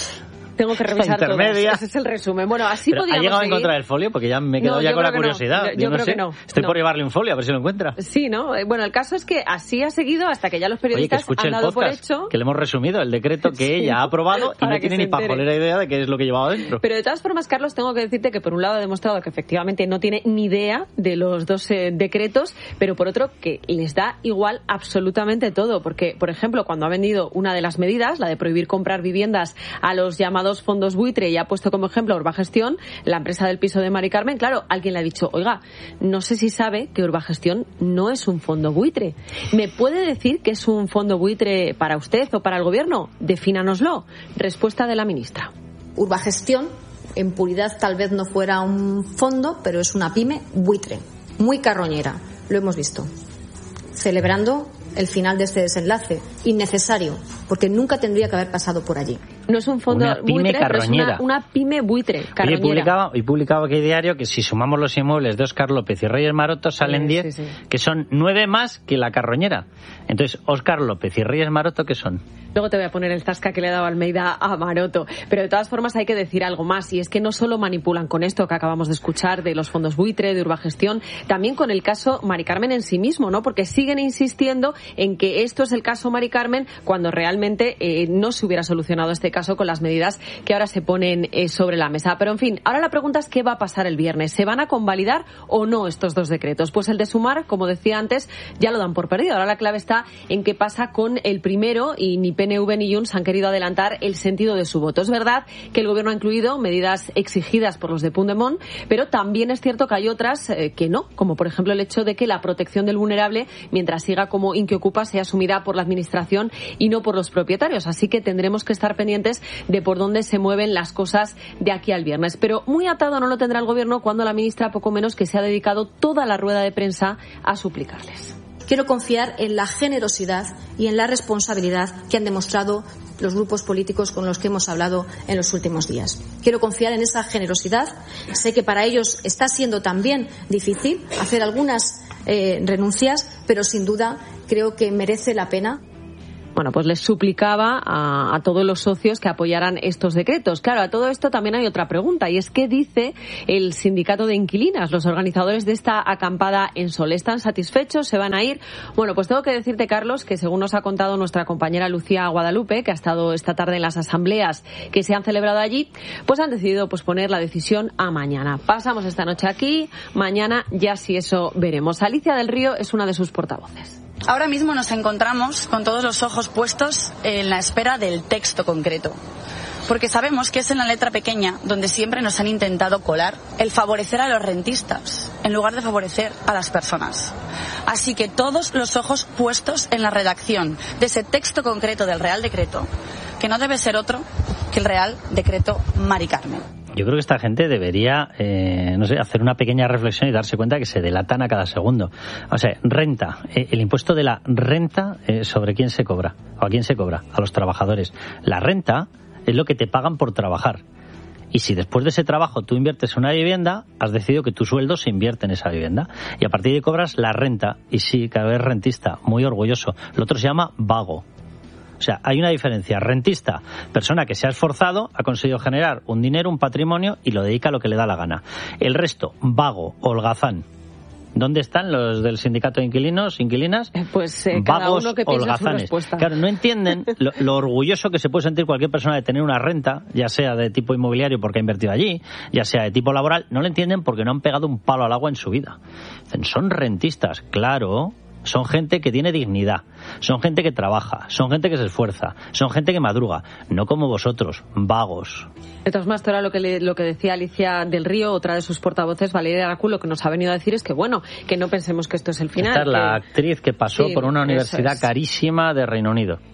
Tengo que revisar todo. Ese es el resumen. Bueno, así Pero podríamos ¿ha llegado seguir? a encontrar el folio? Porque ya me he quedado No, ya con la no. curiosidad. Yo, yo yo no creo sé. que no. Estoy no. por llevarle un folio a ver si lo encuentra. Sí, ¿no? Bueno, el caso es que así ha seguido hasta que ya los periodistas Oye, que han el dado podcast, por hecho... que le hemos resumido el decreto que Sí, ella ha aprobado y no tiene ni pajolera idea de qué es lo que llevaba dentro. Pero de todas formas, Carlos, tengo que decirte que por un lado ha demostrado que efectivamente no tiene ni idea de los dos eh, decretos, pero por otro que les da igual absolutamente todo. Porque, por ejemplo, cuando ha vendido una de las medidas, la de prohibir comprar viviendas a los llamados fondos buitre, y ha puesto como ejemplo Urbagestión, la empresa del piso de Mari Carmen, claro, alguien le ha dicho, oiga, no sé si sabe que Urbagestión no es un fondo buitre. ¿Me puede decir que es un fondo buitre para usted o para el gobierno? Defínanoslo. Respuesta de la ministra. Urbagestión, en puridad tal vez no fuera un fondo, pero es una pyme buitre, muy carroñera, lo hemos visto. Celebrando el final de este desenlace, innecesario, porque nunca tendría que haber pasado por allí. No es un fondo una pyme buitre, carroñera. pero es una, una pyme buitre, carroñera. Oye, y publicaba, y publicaba aquí diario que si sumamos los inmuebles de Óscar López y Reyes Maroto salen diez, sí, sí, sí. que son nueve más que la carroñera. Entonces, Óscar López y Reyes Maroto, ¿qué son? Luego te voy a poner el zasca que le ha dado Almeida a Maroto. Pero de todas formas hay que decir algo más, y es que no solo manipulan con esto que acabamos de escuchar de los fondos buitre, de Urbagestión, también con el caso Mari Carmen en sí mismo, ¿no? Porque siguen insistiendo en que esto es el caso Mari Carmen cuando realmente eh, no se hubiera solucionado este caso con las medidas que ahora se ponen eh, sobre la mesa. Pero en fin, ahora la pregunta es qué va a pasar el viernes. ¿Se van a convalidar o no estos dos decretos? Pues el de Sumar, como decía antes, ya lo dan por perdido. Ahora la clave está en qué pasa con el primero, y ni P N V ni Junts han querido adelantar el sentido de su voto. Es verdad que el gobierno ha incluido medidas exigidas por los de Puigdemont, pero también es cierto que hay otras eh, que no, como por ejemplo el hecho de que la protección del vulnerable, mientras siga como Inquiocupa, sea asumida por la administración y no por los propietarios. Así que tendremos que estar pendientes de por dónde se mueven las cosas de aquí al viernes. Pero muy atado no lo tendrá el gobierno cuando la ministra poco menos que se ha dedicado toda la rueda de prensa a suplicarles. Quiero confiar en la generosidad y en la responsabilidad que han demostrado los grupos políticos con los que hemos hablado en los últimos días. Quiero confiar en esa generosidad. Sé que para ellos está siendo también difícil hacer algunas eh, renuncias, pero sin duda creo que merece la pena. Bueno, pues les suplicaba a, a todos los socios que apoyaran estos decretos. Claro, a todo esto también hay otra pregunta, y es ¿qué dice el sindicato de inquilinas? Los organizadores de esta acampada en Sol, ¿están satisfechos? ¿Se van a ir? Bueno, pues tengo que decirte, Carlos, que según nos ha contado nuestra compañera Lucía Guadalupe, que ha estado esta tarde en las asambleas que se han celebrado allí, pues han decidido posponer la decisión a mañana. Pasamos esta noche aquí, mañana ya si eso veremos. Alicia del Río es una de sus portavoces. Ahora mismo nos encontramos con todos los ojos puestos en la espera del texto concreto, porque sabemos que es en la letra pequeña donde siempre nos han intentado colar el favorecer a los rentistas en lugar de favorecer a las personas. Así que todos los ojos puestos en la redacción de ese texto concreto del Real Decreto, que no debe ser otro que el Real Decreto Mari Carmen. Yo creo que esta gente debería, eh, no sé, hacer una pequeña reflexión y darse cuenta que se delatan a cada segundo. O sea, renta, eh, el impuesto de la renta, eh, ¿sobre quién se cobra? ¿O a quién se cobra? A los trabajadores. La renta es lo que te pagan por trabajar. Y si después de ese trabajo tú inviertes en una vivienda, has decidido que tu sueldo se invierte en esa vivienda. Y a partir de ahí cobras la renta. Y sí, cada vez rentista, muy orgulloso. Lo otro se llama vago. O sea, hay una diferencia. Rentista, persona que se ha esforzado, ha conseguido generar un dinero, un patrimonio y lo dedica a lo que le da la gana. El resto, vago, holgazán. ¿Dónde están los del sindicato de inquilinos, inquilinas? Pues eh, cada vagos, uno que piensa su respuesta. Claro, no entienden lo, lo orgulloso que se puede sentir cualquier persona de tener una renta, ya sea de tipo inmobiliario porque ha invertido allí, ya sea de tipo laboral. No lo entienden porque no han pegado un palo al agua en su vida. Dicen, son rentistas, claro. Son gente que tiene dignidad, son gente que trabaja, son gente que se esfuerza, son gente que madruga, no como vosotros, vagos. De todas maneras, ahora lo que, le, lo que decía Alicia del Río, otra de sus portavoces, Valeria Aracu, lo que nos ha venido a decir es que, bueno, que no pensemos que esto es el final. Esta es que... la actriz que pasó sí, por una universidad es. carísima de Reino Unido.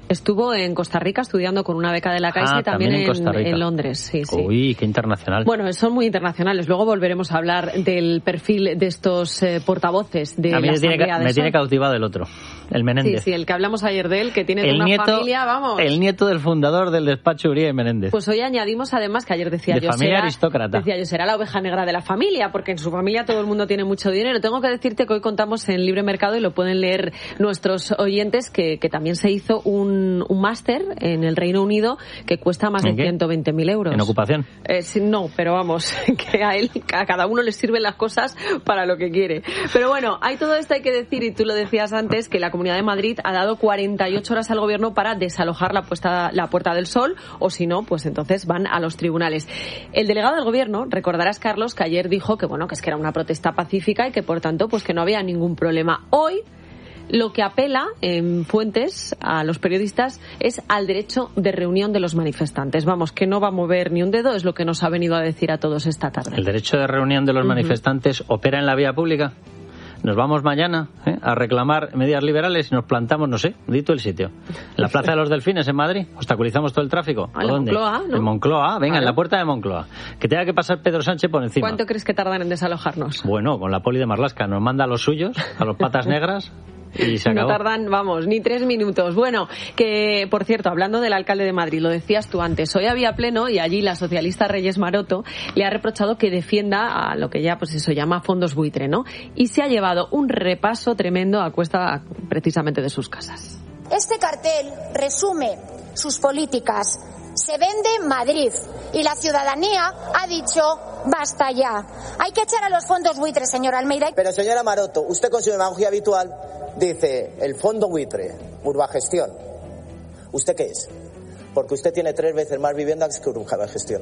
Estuvo en Costa Rica estudiando con una beca de la Caixa ah, y también, también en, Costa Rica. en Londres. Sí, sí. Uy, qué internacional. Bueno, son muy internacionales. Luego volveremos a hablar del perfil de estos eh, portavoces de a mí la me tiene, Asamblea de me Sol. tiene cautivado el otro, el Menéndez. Sí, sí, el que hablamos ayer de él, que tiene el una nieto, familia, vamos. El nieto del fundador del despacho Uría y Menéndez. Pues hoy añadimos además que ayer decía de yo familia será, aristócrata. decía yo será la oveja negra de la familia, porque en su familia todo el mundo tiene mucho dinero. Tengo que decirte que hoy contamos en Libre Mercado y lo pueden leer nuestros oyentes que, que también se hizo un, un máster en el Reino Unido que cuesta más de ciento veinte mil euros. ¿En ocupación? Eh, sí, no, pero vamos, que a él, a cada uno le sirven las cosas para lo que quiere. Pero bueno, hay todo esto, hay que decir, y tú lo decías antes, que la Comunidad de Madrid ha dado cuarenta y ocho horas al Gobierno para desalojar la, puesta, la Puerta del Sol, o si no, pues entonces van a los tribunales. El delegado del Gobierno, recordarás, Carlos, que ayer dijo que bueno, que es que era una protesta pacífica y que por tanto, pues que no había ningún problema. Hoy, lo que apela en fuentes a los periodistas es al derecho de reunión de los manifestantes. Vamos, que no va a mover ni un dedo, es lo que nos ha venido a decir a todos esta tarde. ¿El derecho de reunión de los uh-huh. manifestantes opera en la vía pública? Nos vamos mañana ¿eh? a reclamar medidas liberales y nos plantamos, no sé, dito el sitio. En la Plaza de los Delfines, en Madrid, obstaculizamos todo el tráfico. ¿A dónde? Moncloa, ¿no? En Moncloa, venga, ¿Vale? En la puerta de Moncloa. Que tenga que pasar Pedro Sánchez por encima. ¿Cuánto crees que tardan en desalojarnos? Bueno, con la poli de Marlaska nos manda a los suyos, a los patas negras. Y se acabó. No tardan, vamos, ni tres minutos. Bueno, que, por cierto, hablando del alcalde de Madrid, lo decías tú antes, hoy había pleno y allí la socialista Reyes Maroto le ha reprochado que defienda a lo que ya, pues eso, llama fondos buitre, ¿no? Y se ha llevado un repaso tremendo a cuesta precisamente de sus casas. Este cartel resume sus políticas. Se vende Madrid y la ciudadanía ha dicho basta ya. Hay que echar a los fondos buitres, señora Almeida. Pero señora Maroto, usted con su demagogia habitual dice el fondo buitre, Urbagestión. ¿Usted qué es? Porque usted tiene tres veces más viviendas que Urbagestión.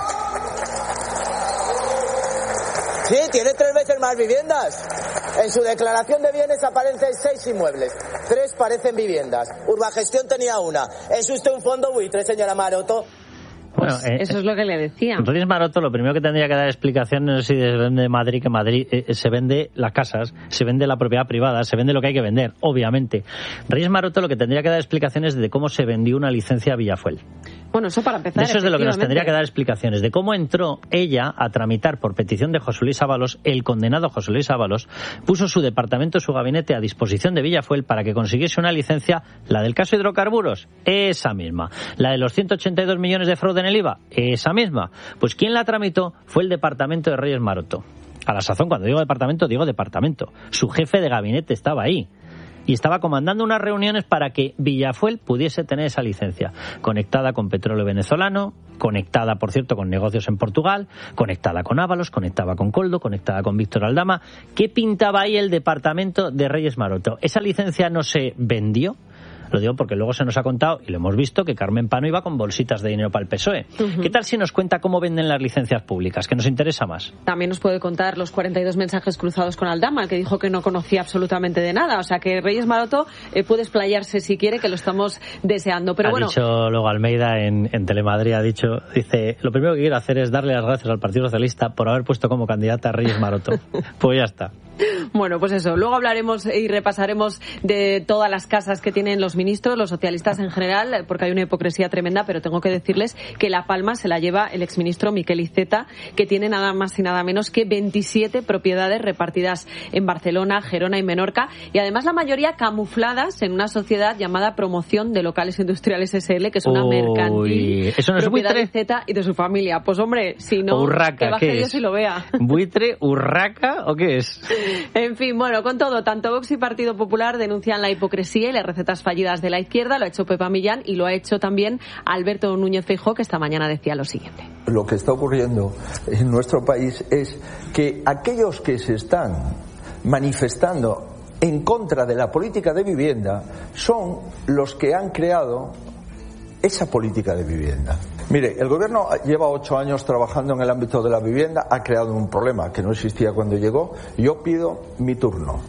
Sí, tiene tres veces más viviendas. En su declaración de bienes aparecen seis inmuebles. Tres parecen viviendas. Urbagestión tenía una. ¿Es usted un fondo buitre, señora Maroto? Pues bueno, eh, eso es lo que le decía. Reyes Maroto lo primero que tendría que dar explicación no es si se vende Madrid, que Madrid eh, se vende las casas, se vende la propiedad privada, se vende lo que hay que vender, obviamente. Reyes Maroto lo que tendría que dar explicaciones de cómo se vendió una licencia a Villafuel. Bueno, eso para empezar. De eso es de lo que nos tendría que dar explicaciones, de cómo entró ella a tramitar por petición de José Luis Ábalos, el condenado José Luis Ábalos, puso su departamento, su gabinete a disposición de Villafuel para que consiguiese una licencia, la del caso hidrocarburos, esa misma. La de los ciento ochenta y dos millones de fraude en el I V A, esa misma. Pues quien la tramitó fue el departamento de Reyes Maroto. A la sazón, cuando digo departamento, digo departamento. Su jefe de gabinete estaba ahí. Y estaba comandando unas reuniones para que Villafuel pudiese tener esa licencia, conectada con petróleo venezolano, conectada, por cierto, con negocios en Portugal, conectada con Ábalos, conectada con Coldo, conectada con Víctor Aldama. ¿Qué pintaba ahí el departamento de Reyes Maroto? ¿Esa licencia no se vendió? Lo digo porque luego se nos ha contado, y lo hemos visto, que Carmen Pano iba con bolsitas de dinero para el P S O E. Uh-huh. ¿Qué tal si nos cuenta cómo venden las licencias públicas? Que nos interesa más. También nos puede contar los cuarenta y dos mensajes cruzados con Aldama, el que dijo que no conocía absolutamente de nada. O sea que Reyes Maroto eh, puede explayarse si quiere, que lo estamos deseando. Pero ha bueno, dicho luego Almeida en, en Telemadrid, ha dicho, dice, lo primero que quiero hacer es darle las gracias al Partido Socialista por haber puesto como candidata a Reyes Maroto. Pues ya está. Bueno, pues eso. Luego hablaremos y repasaremos de todas las casas que tienen los ministros, los socialistas en general, porque hay una hipocresía tremenda, pero tengo que decirles que La Palma se la lleva el exministro Miquel Iceta, que tiene nada más y nada menos que veintisiete propiedades repartidas en Barcelona, Gerona y Menorca, y además la mayoría camufladas en una sociedad llamada Promoción de Locales Industriales S L, que es una Uy, mercantil ¿eso no es propiedad buitre? de Iceta y de su familia. Pues hombre, si no, Urraca, que baje ¿qué Dios es? y lo vea. ¿Buitre, urraca o qué es? En fin, bueno, con todo, tanto Vox y Partido Popular denuncian la hipocresía y las recetas fallidas de la izquierda. Lo ha hecho Pepa Millán y lo ha hecho también Alberto Núñez Feijóo, que esta mañana decía lo siguiente. Lo que está ocurriendo en nuestro país es que aquellos que se están manifestando en contra de la política de vivienda son los que han creado esa política de vivienda. Mire, el gobierno lleva ocho años trabajando en el ámbito de la vivienda, ha creado un problema que no existía cuando llegó. Yo pido mi turno.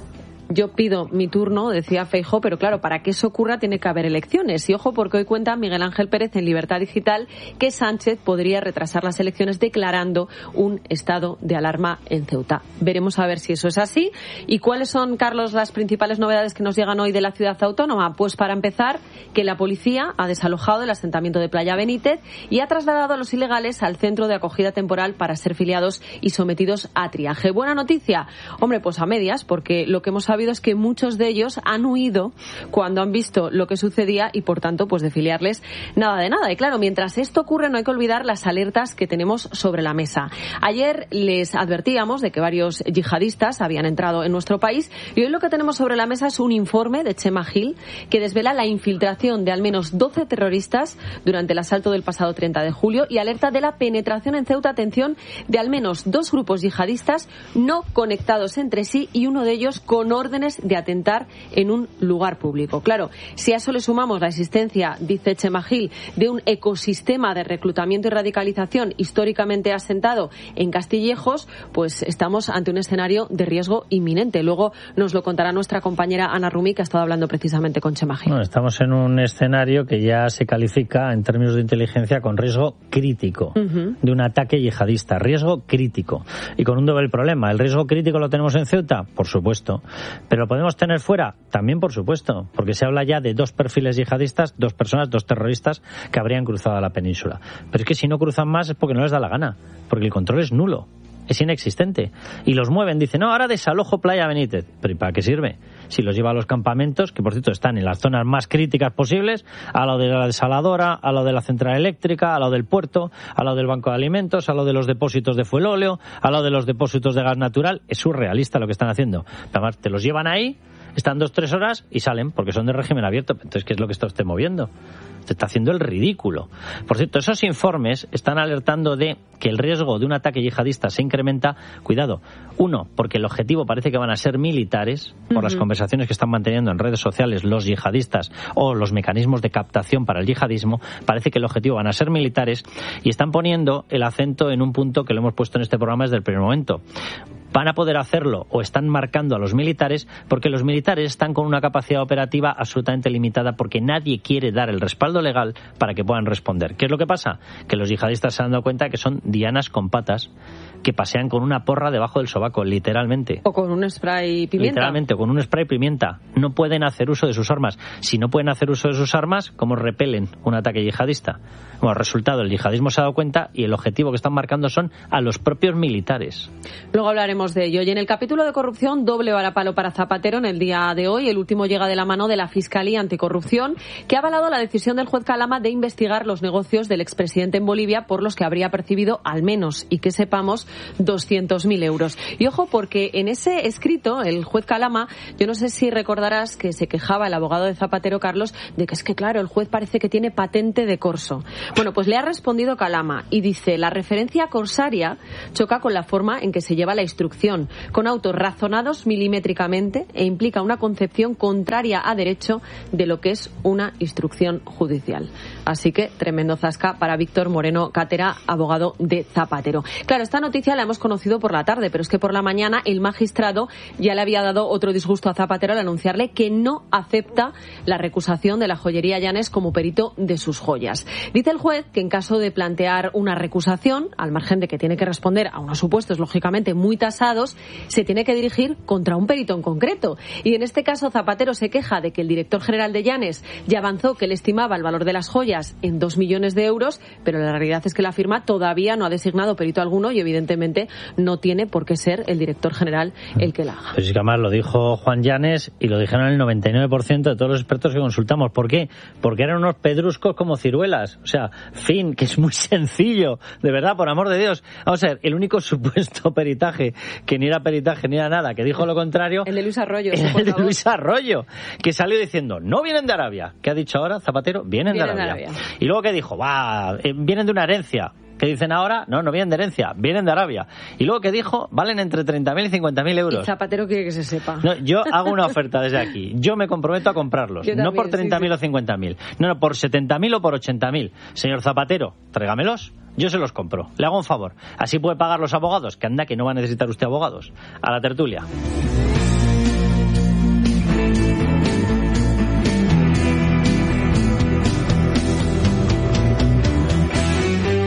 Yo pido mi turno, decía Feijóo, pero claro, para que eso ocurra tiene que haber elecciones. Y ojo, porque hoy cuenta Miguel Ángel Pérez en Libertad Digital que Sánchez podría retrasar las elecciones declarando un estado de alarma en Ceuta. Veremos a ver si eso es así. ¿Y cuáles son, Carlos, las principales novedades que nos llegan hoy de la ciudad autónoma? Pues para empezar, que la policía ha desalojado el asentamiento de Playa Benítez y ha trasladado a los ilegales al centro de acogida temporal para ser filiados y sometidos a triaje. Buena noticia, hombre, pues a medias, porque lo que hemos sabido es que muchos de ellos han huido cuando han visto lo que sucedía y, por tanto, pues de filiarles nada de nada. Y claro, mientras esto ocurre, no hay que olvidar las alertas que tenemos sobre la mesa. Ayer les advertíamos de que varios yihadistas habían entrado en nuestro país y hoy lo que tenemos sobre la mesa es un informe de Chema Gil que desvela la infiltración de al menos doce terroristas durante el asalto del pasado treinta de julio y alerta de la penetración en Ceuta, atención, de al menos dos grupos yihadistas no conectados entre sí y uno de ellos con órdenes de atentar en un lugar público. Claro, si a eso le sumamos la existencia, dice Chema Gil, de un ecosistema de reclutamiento y radicalización históricamente asentado en Castillejos, pues estamos ante un escenario de riesgo inminente. Luego nos lo contará nuestra compañera Ana Rumi, que ha estado hablando precisamente con Chema Gil. Bueno, estamos en un escenario que ya se califica en términos de inteligencia con riesgo crítico uh-huh. de un ataque yihadista, riesgo crítico. Y con un doble problema. ¿El riesgo crítico lo tenemos en Ceuta? Por supuesto. ¿Pero lo podemos tener fuera? También, por supuesto. Porque se habla ya de dos perfiles yihadistas, dos personas, dos terroristas que habrían cruzado la península. Pero es que si no cruzan más es porque no les da la gana. Porque el control es nulo. Es inexistente. Y los mueven, dicen, no, ahora desalojo Playa Benítez. ¿Pero y para qué sirve? Si los lleva a los campamentos, que por cierto están en las zonas más críticas posibles, a lo de la desaladora, a lo de la central eléctrica, a lo del puerto, a lo del banco de alimentos, a lo de los depósitos de fuelóleo, a lo de los depósitos de gas natural. Es surrealista lo que están haciendo. Además, te los llevan ahí, están dos, tres horas y salen, porque son de régimen abierto. Entonces, ¿qué es lo que está usted moviendo? Se está haciendo el ridículo. Por cierto, esos informes están alertando de que el riesgo de un ataque yihadista se incrementa. Cuidado. Uno, porque el objetivo parece que van a ser militares, por uh-huh. las conversaciones que están manteniendo en redes sociales los yihadistas o los mecanismos de captación para el yihadismo. Parece que el objetivo van a ser militares y están poniendo el acento en un punto que lo hemos puesto en este programa desde el primer momento. Van a poder hacerlo o están marcando a los militares porque los militares están con una capacidad operativa absolutamente limitada porque nadie quiere dar el respaldo legal para que puedan responder. ¿Qué es lo que pasa? Que los yihadistas se han dado cuenta que son dianas con patas que pasean con una porra debajo del sobaco, literalmente. O con un spray pimienta. Literalmente, o con un spray pimienta. No pueden hacer uso de sus armas. Si no pueden hacer uso de sus armas, ¿cómo repelen un ataque yihadista? Bueno, resultado, el yihadismo se ha dado cuenta y el objetivo que están marcando son a los propios militares. Luego hablaremos de ello. Y en el capítulo de corrupción, doble varapalo para Zapatero en el día de hoy. El último llega de la mano de la Fiscalía Anticorrupción, que ha avalado la decisión del juez Calama de investigar los negocios del expresidente en Bolivia por los que habría percibido al menos, y que sepamos, doscientos mil euros. Y ojo, porque en ese escrito, el juez Calama, yo no sé si recordarás que se quejaba el abogado de Zapatero, Carlos, de que es que, claro, el juez parece que tiene patente de corso. Bueno, pues le ha respondido Calama y dice, la referencia corsaria choca con la forma en que se lleva la instrucción, con autos razonados milimétricamente e implica una concepción contraria a derecho de lo que es una instrucción judicial. Así que tremendo zasca para Víctor Moreno Cátera, abogado de Zapatero. Claro, esta noticia la hemos conocido por la tarde, pero es que por la mañana el magistrado ya le había dado otro disgusto a Zapatero al anunciarle que no acepta la recusación de la joyería Llanes como perito de sus joyas. Dice el juez que en caso de plantear una recusación, al margen de que tiene que responder a unos supuestos lógicamente muy tasados, se tiene que dirigir contra un perito en concreto. Y en este caso Zapatero se queja de que el director general de Llanes ya avanzó que le estimaba el valor de las joyas en dos millones de euros, pero la realidad es que la firma todavía no ha designado perito alguno y evidentemente no tiene por qué ser el director general el que la haga. Pues es que además lo dijo Juan Llanes y lo dijeron el noventa y nueve por ciento de todos los expertos que consultamos. ¿Por qué? Porque eran unos pedruscos como ciruelas. O sea, fin, que es muy sencillo. De verdad, por amor de Dios. Vamos a ver, el único supuesto peritaje, que ni era peritaje ni era nada, que dijo lo contrario... El de Luis Arroyo. El de favor. Luis Arroyo, que salió diciendo, no vienen de Arabia. ¿Qué ha dicho ahora Zapatero? Vienen, vienen de, Arabia. de Arabia. Y luego que dijo, va, eh, vienen de una herencia. ¿Qué dicen ahora? No, no vienen de herencia, vienen de Arabia. Y luego que dijo, valen entre treinta mil y cincuenta mil euros. Y Zapatero quiere que se sepa. No, yo hago una oferta desde aquí. Yo me comprometo a comprarlos. También, no por treinta mil sí, sí. o cincuenta mil. No, no, por setenta mil o por ochenta mil. Señor Zapatero, tráigamelos. Yo se los compro. Le hago un favor. Así puede pagar los abogados. Que anda, que no va a necesitar usted abogados. A la tertulia.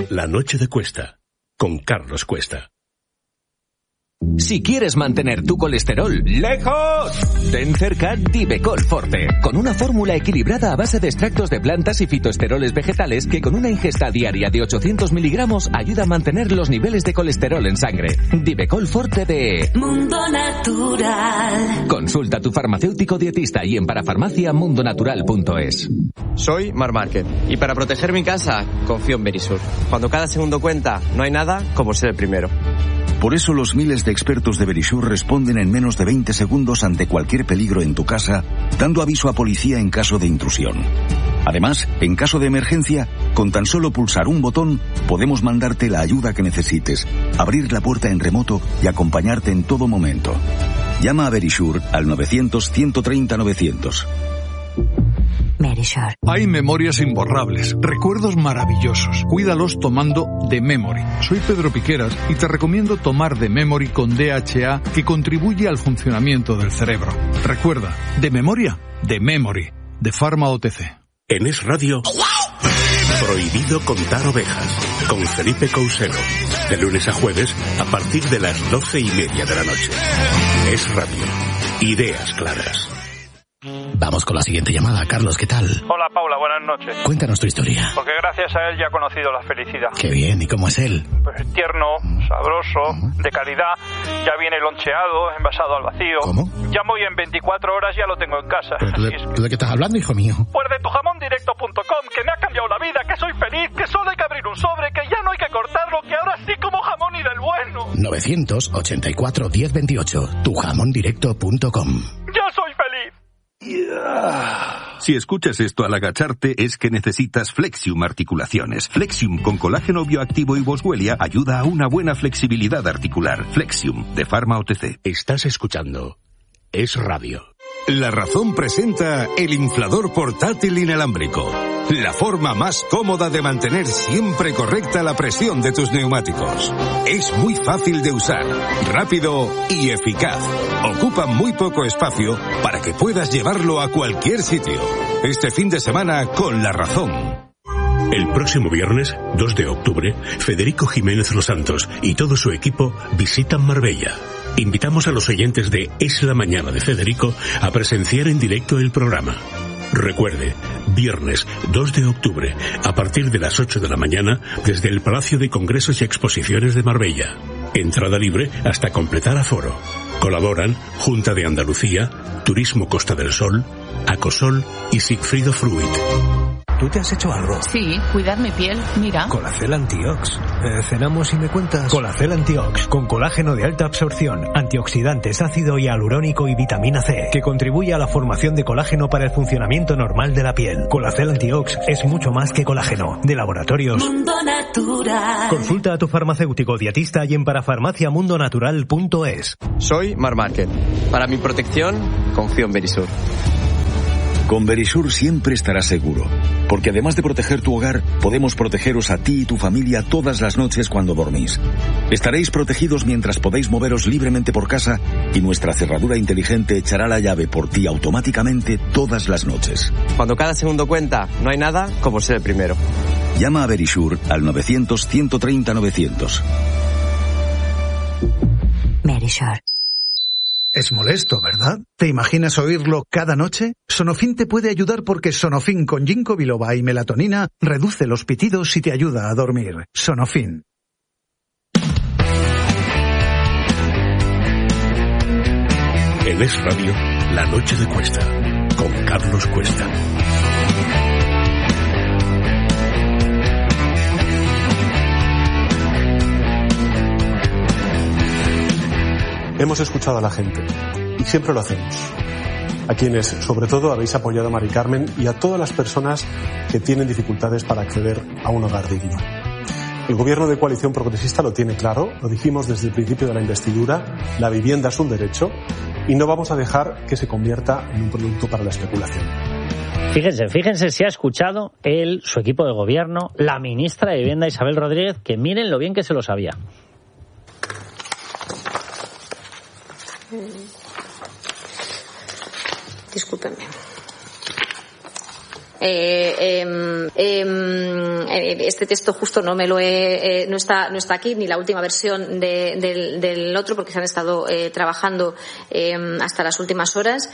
La noche de Cuesta, con Carlos Cuesta. Si quieres mantener tu colesterol lejos, ten cerca Divecol Forte, con una fórmula equilibrada a base de extractos de plantas y fitoesteroles vegetales que con una ingesta diaria de ochocientos miligramos ayuda a mantener los niveles de colesterol en sangre. Divecol Forte de Mundo Natural. Consulta a tu farmacéutico dietista y en parafarmacia mundo natural punto es. Soy Mar Márquez y para proteger mi casa confío en Verisur. Cuando cada segundo cuenta, no hay nada como ser el primero. Por eso los miles de expertos de Verisur responden en menos de veinte segundos ante cualquier peligro en tu casa, dando aviso a policía en caso de intrusión. Además, en caso de emergencia, con tan solo pulsar un botón, podemos mandarte la ayuda que necesites, abrir la puerta en remoto y acompañarte en todo momento. Llama a Verisur al novecientos, ciento treinta, novecientos. Verisur. Hay memorias imborrables, recuerdos maravillosos. Cuídalos tomando The Memory. Soy Pedro Piqueras y te recomiendo tomar The Memory con D H A, que contribuye al funcionamiento del cerebro. Recuerda, de memoria, The Memory, de Pharma O T C. En Es Radio, Prohibido contar ovejas, con Felipe Couselo. De lunes a jueves, a partir de las doce y media de la noche. Es Radio. Ideas claras. Vamos con la siguiente llamada. Carlos, ¿qué tal? Hola, Paula, buenas noches. Cuéntanos tu historia. Porque gracias a él ya he conocido la felicidad. Qué bien, ¿y cómo es él? Pues tierno, sabroso, uh-huh. de calidad, ya viene loncheado, envasado al vacío. ¿Cómo? Llamo y en veinticuatro horas ya lo tengo en casa. ¿Tú de, es que... ¿de qué estás hablando, hijo mío? Pues de tu jamón directo punto com, que me ha cambiado la vida, que soy feliz, que solo hay que abrir un sobre, que ya no hay que cortarlo, que ahora sí como jamón y del bueno. novecientos ochenta y cuatro, diez veintiocho, tu jamón directo punto com. ¡Ya soy feliz! Si escuchas esto al agacharte es que necesitas Flexium Articulaciones. Flexium con colágeno bioactivo y boswellia ayuda a una buena flexibilidad articular. Flexium, de Pharma O T C. Estás escuchando Es Radio. La Razón presenta el inflador portátil inalámbrico. La forma más cómoda de mantener siempre correcta la presión de tus neumáticos. Es muy fácil de usar, rápido y eficaz. Ocupa muy poco espacio para que puedas llevarlo a cualquier sitio. Este fin de semana con La Razón. El próximo viernes, dos de octubre, Federico Jiménez Los Santos y todo su equipo visitan Marbella. Invitamos a los oyentes de Es la Mañana de Federico a presenciar en directo el programa. Recuerde, viernes dos de octubre, a partir de las ocho de la mañana, desde el Palacio de Congresos y Exposiciones de Marbella. Entrada libre hasta completar aforo. Colaboran Junta de Andalucía, Turismo Costa del Sol, Acosol y Sigfrido Fruit. ¿Tú te has hecho algo? Sí, cuidar mi piel, mira. Colacel Antiox. Eh, cenamos y me cuentas. Colacel Antiox, con colágeno de alta absorción, antioxidantes, ácido hialurónico y vitamina C, que contribuye a la formación de colágeno para el funcionamiento normal de la piel. Colacel Antiox es mucho más que colágeno. De Laboratorios Mundo Natural. Consulta a tu farmacéutico dietista y en parafarmacia mundo natural punto es. Soy Mar Márquez. Para mi protección, confío en Verisur. Con Verisur siempre estarás seguro, porque además de proteger tu hogar, podemos protegeros a ti y tu familia todas las noches cuando dormís. Estaréis protegidos mientras podéis moveros libremente por casa y nuestra cerradura inteligente echará la llave por ti automáticamente todas las noches. Cuando cada segundo cuenta, no hay nada como ser el primero. Llama a Verisur al novecientos, ciento treinta, novecientos. Verisur. Es molesto, ¿verdad? ¿Te imaginas oírlo cada noche? Sonofin te puede ayudar porque Sonofin con ginkgo biloba y melatonina reduce los pitidos y te ayuda a dormir. Sonofin. En Es Radio, La Noche de Cuesta, con Carlos Cuesta. Hemos escuchado a la gente, y siempre lo hacemos. A quienes, sobre todo, habéis apoyado a Mari Carmen y a todas las personas que tienen dificultades para acceder a un hogar digno. El gobierno de coalición progresista lo tiene claro, lo dijimos desde el principio de la investidura, la vivienda es un derecho y no vamos a dejar que se convierta en un producto para la especulación. Fíjense, fíjense si ha escuchado él, su equipo de gobierno, la ministra de Vivienda Isabel Rodríguez, que miren lo bien que se lo sabía. Discúlpenme. Eh, eh, eh, este texto justo no me lo he, eh, no está, no está aquí, ni la última versión de, del, del otro, porque se han estado eh, trabajando eh, hasta las últimas horas.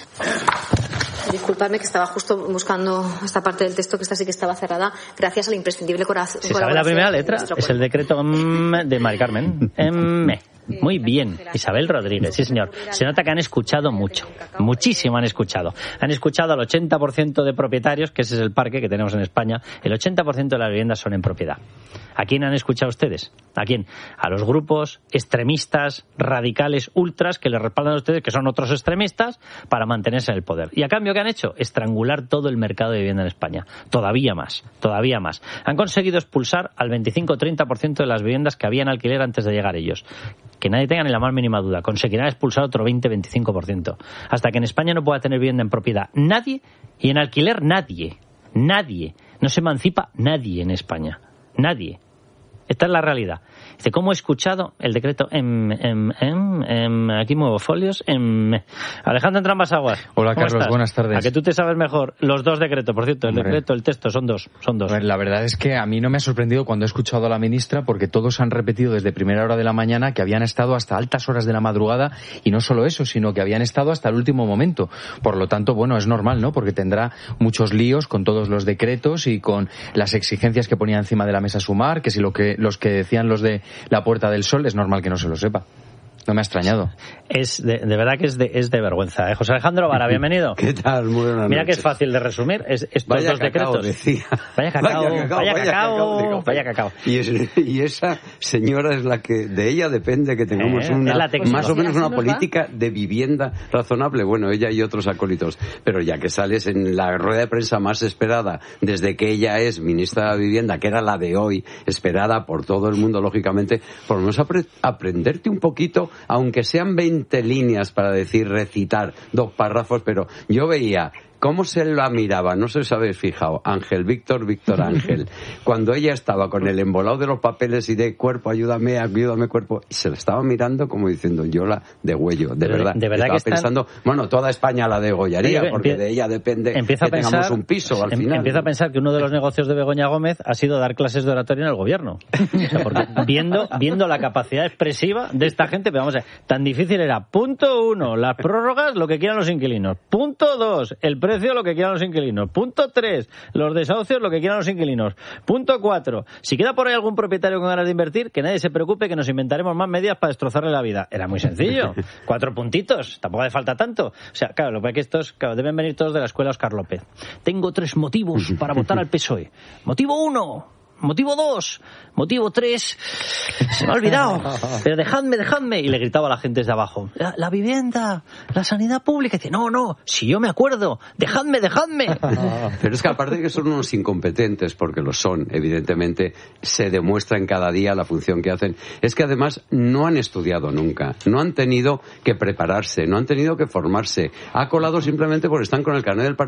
Disculpadme que estaba justo buscando esta parte del texto, que esta sí que estaba cerrada, gracias a la imprescindible corazón. Si sabe la primera letra, es el decreto M de Mari Carmen. M. Muy bien, Isabel Rodríguez, sí señor. Se nota que han escuchado mucho, muchísimo han escuchado. Han escuchado al ochenta por ciento de propietarios, que ese es el parque que tenemos en España. El ochenta por ciento de las viviendas son en propiedad. ¿A quién han escuchado ustedes? ¿A quién? A los grupos extremistas, radicales, ultras, que les respaldan a ustedes, que son otros extremistas, para mantenerse en el poder. ¿Y a cambio qué han hecho? Estrangular todo el mercado de vivienda en España. Todavía más, todavía más. Han conseguido expulsar al veinticinco a treinta por ciento de las viviendas que había en alquiler antes de llegar ellos. Que nadie tenga ni la más mínima duda. Conseguirán expulsar otro veinte a veinticinco por ciento. Hasta que en España no pueda tener vivienda en propiedad nadie, y en alquiler nadie. Nadie. No se emancipa nadie en España. Nadie. Esta es la realidad. Dice, ¿cómo he escuchado el decreto? En, en, en, en, aquí muevo folios. En... Alejandro entre ambas aguas. Hola, Carlos, estás? Buenas tardes. A que tú te sabes mejor los dos decretos, por cierto, el Hombre. decreto, el texto, son dos. Son dos. A ver, la verdad es que a mí no me ha sorprendido cuando he escuchado a la ministra, porque todos han repetido desde primera hora de la mañana que habían estado hasta altas horas de la madrugada, y no solo eso, sino que habían estado hasta el último momento. Por lo tanto, bueno, es normal, ¿no? Porque tendrá muchos líos con todos los decretos y con las exigencias que ponía encima de la mesa Sumar, que si lo que los que decían los de la Puerta del Sol, es normal que no se lo sepa. No me ha extrañado. Es de, de verdad que es de, es de vergüenza. ¿eh? José Alejandro Vara, bienvenido. ¿Qué tal? Muy buenas Mira noches. que es fácil de resumir. Es, estos vaya dos cacao, decretos. Decía. Vaya cacao, vaya cacao, vaya vaya cacao, cacao, vaya cacao. Y, es, y esa señora es la que, de ella depende que tengamos Eh, una, es la técnica. más o menos una Así nos va. política de vivienda razonable. Bueno, ella y otros acólitos. Pero ya que sales en la rueda de prensa más esperada desde que ella es ministra de Vivienda, que era la de hoy, esperada por todo el mundo, lógicamente, por lo menos apre- aprenderte un poquito, aunque sean veinte líneas para decir, recitar dos párrafos, pero yo veía cómo se la miraba, no sé si habéis fijado, Ángel, Víctor, Víctor Ángel, cuando ella estaba con el embolado de los papeles y de cuerpo, ayúdame, ayúdame cuerpo, y se la estaba mirando como diciendo, yo la degüello, de Pero verdad. de verdad estaba que están... pensando, bueno, toda España la degollaría, Oye, porque empie... de ella depende empieza que a pensar, tengamos un piso al em- final. Empieza a pensar que uno de los negocios de Begoña Gómez ha sido dar clases de oratoria en el gobierno. O sea, porque viendo, viendo la capacidad expresiva de esta gente, pero vamos a ver, tan difícil era, punto uno, las prórrogas, lo que quieran los inquilinos. Punto dos, el precio, lo que quieran los inquilinos. Punto tres, los desahucios, lo que quieran los inquilinos. Punto cuatro, si queda por ahí algún propietario con ganas de invertir, que nadie se preocupe, que nos inventaremos más medidas para destrozarle la vida. Era muy sencillo. Cuatro puntitos, tampoco hace falta tanto. O sea, claro, lo que pasa es que estos claro, deben venir todos de la escuela Óscar López. Tengo tres motivos para votar al P S O E. Motivo uno, motivo dos, motivo tres, se me ha olvidado, pero dejadme, dejadme. Y le gritaba a la gente desde abajo, la, la vivienda, la sanidad pública. Y dice, no, no, si yo me acuerdo, dejadme, dejadme. Pero es que aparte de que son unos incompetentes, porque lo son, evidentemente, se demuestra en cada día la función que hacen, es que además no han estudiado nunca, no han tenido que prepararse, no han tenido que formarse, ha colado simplemente porque están con el carnet del partido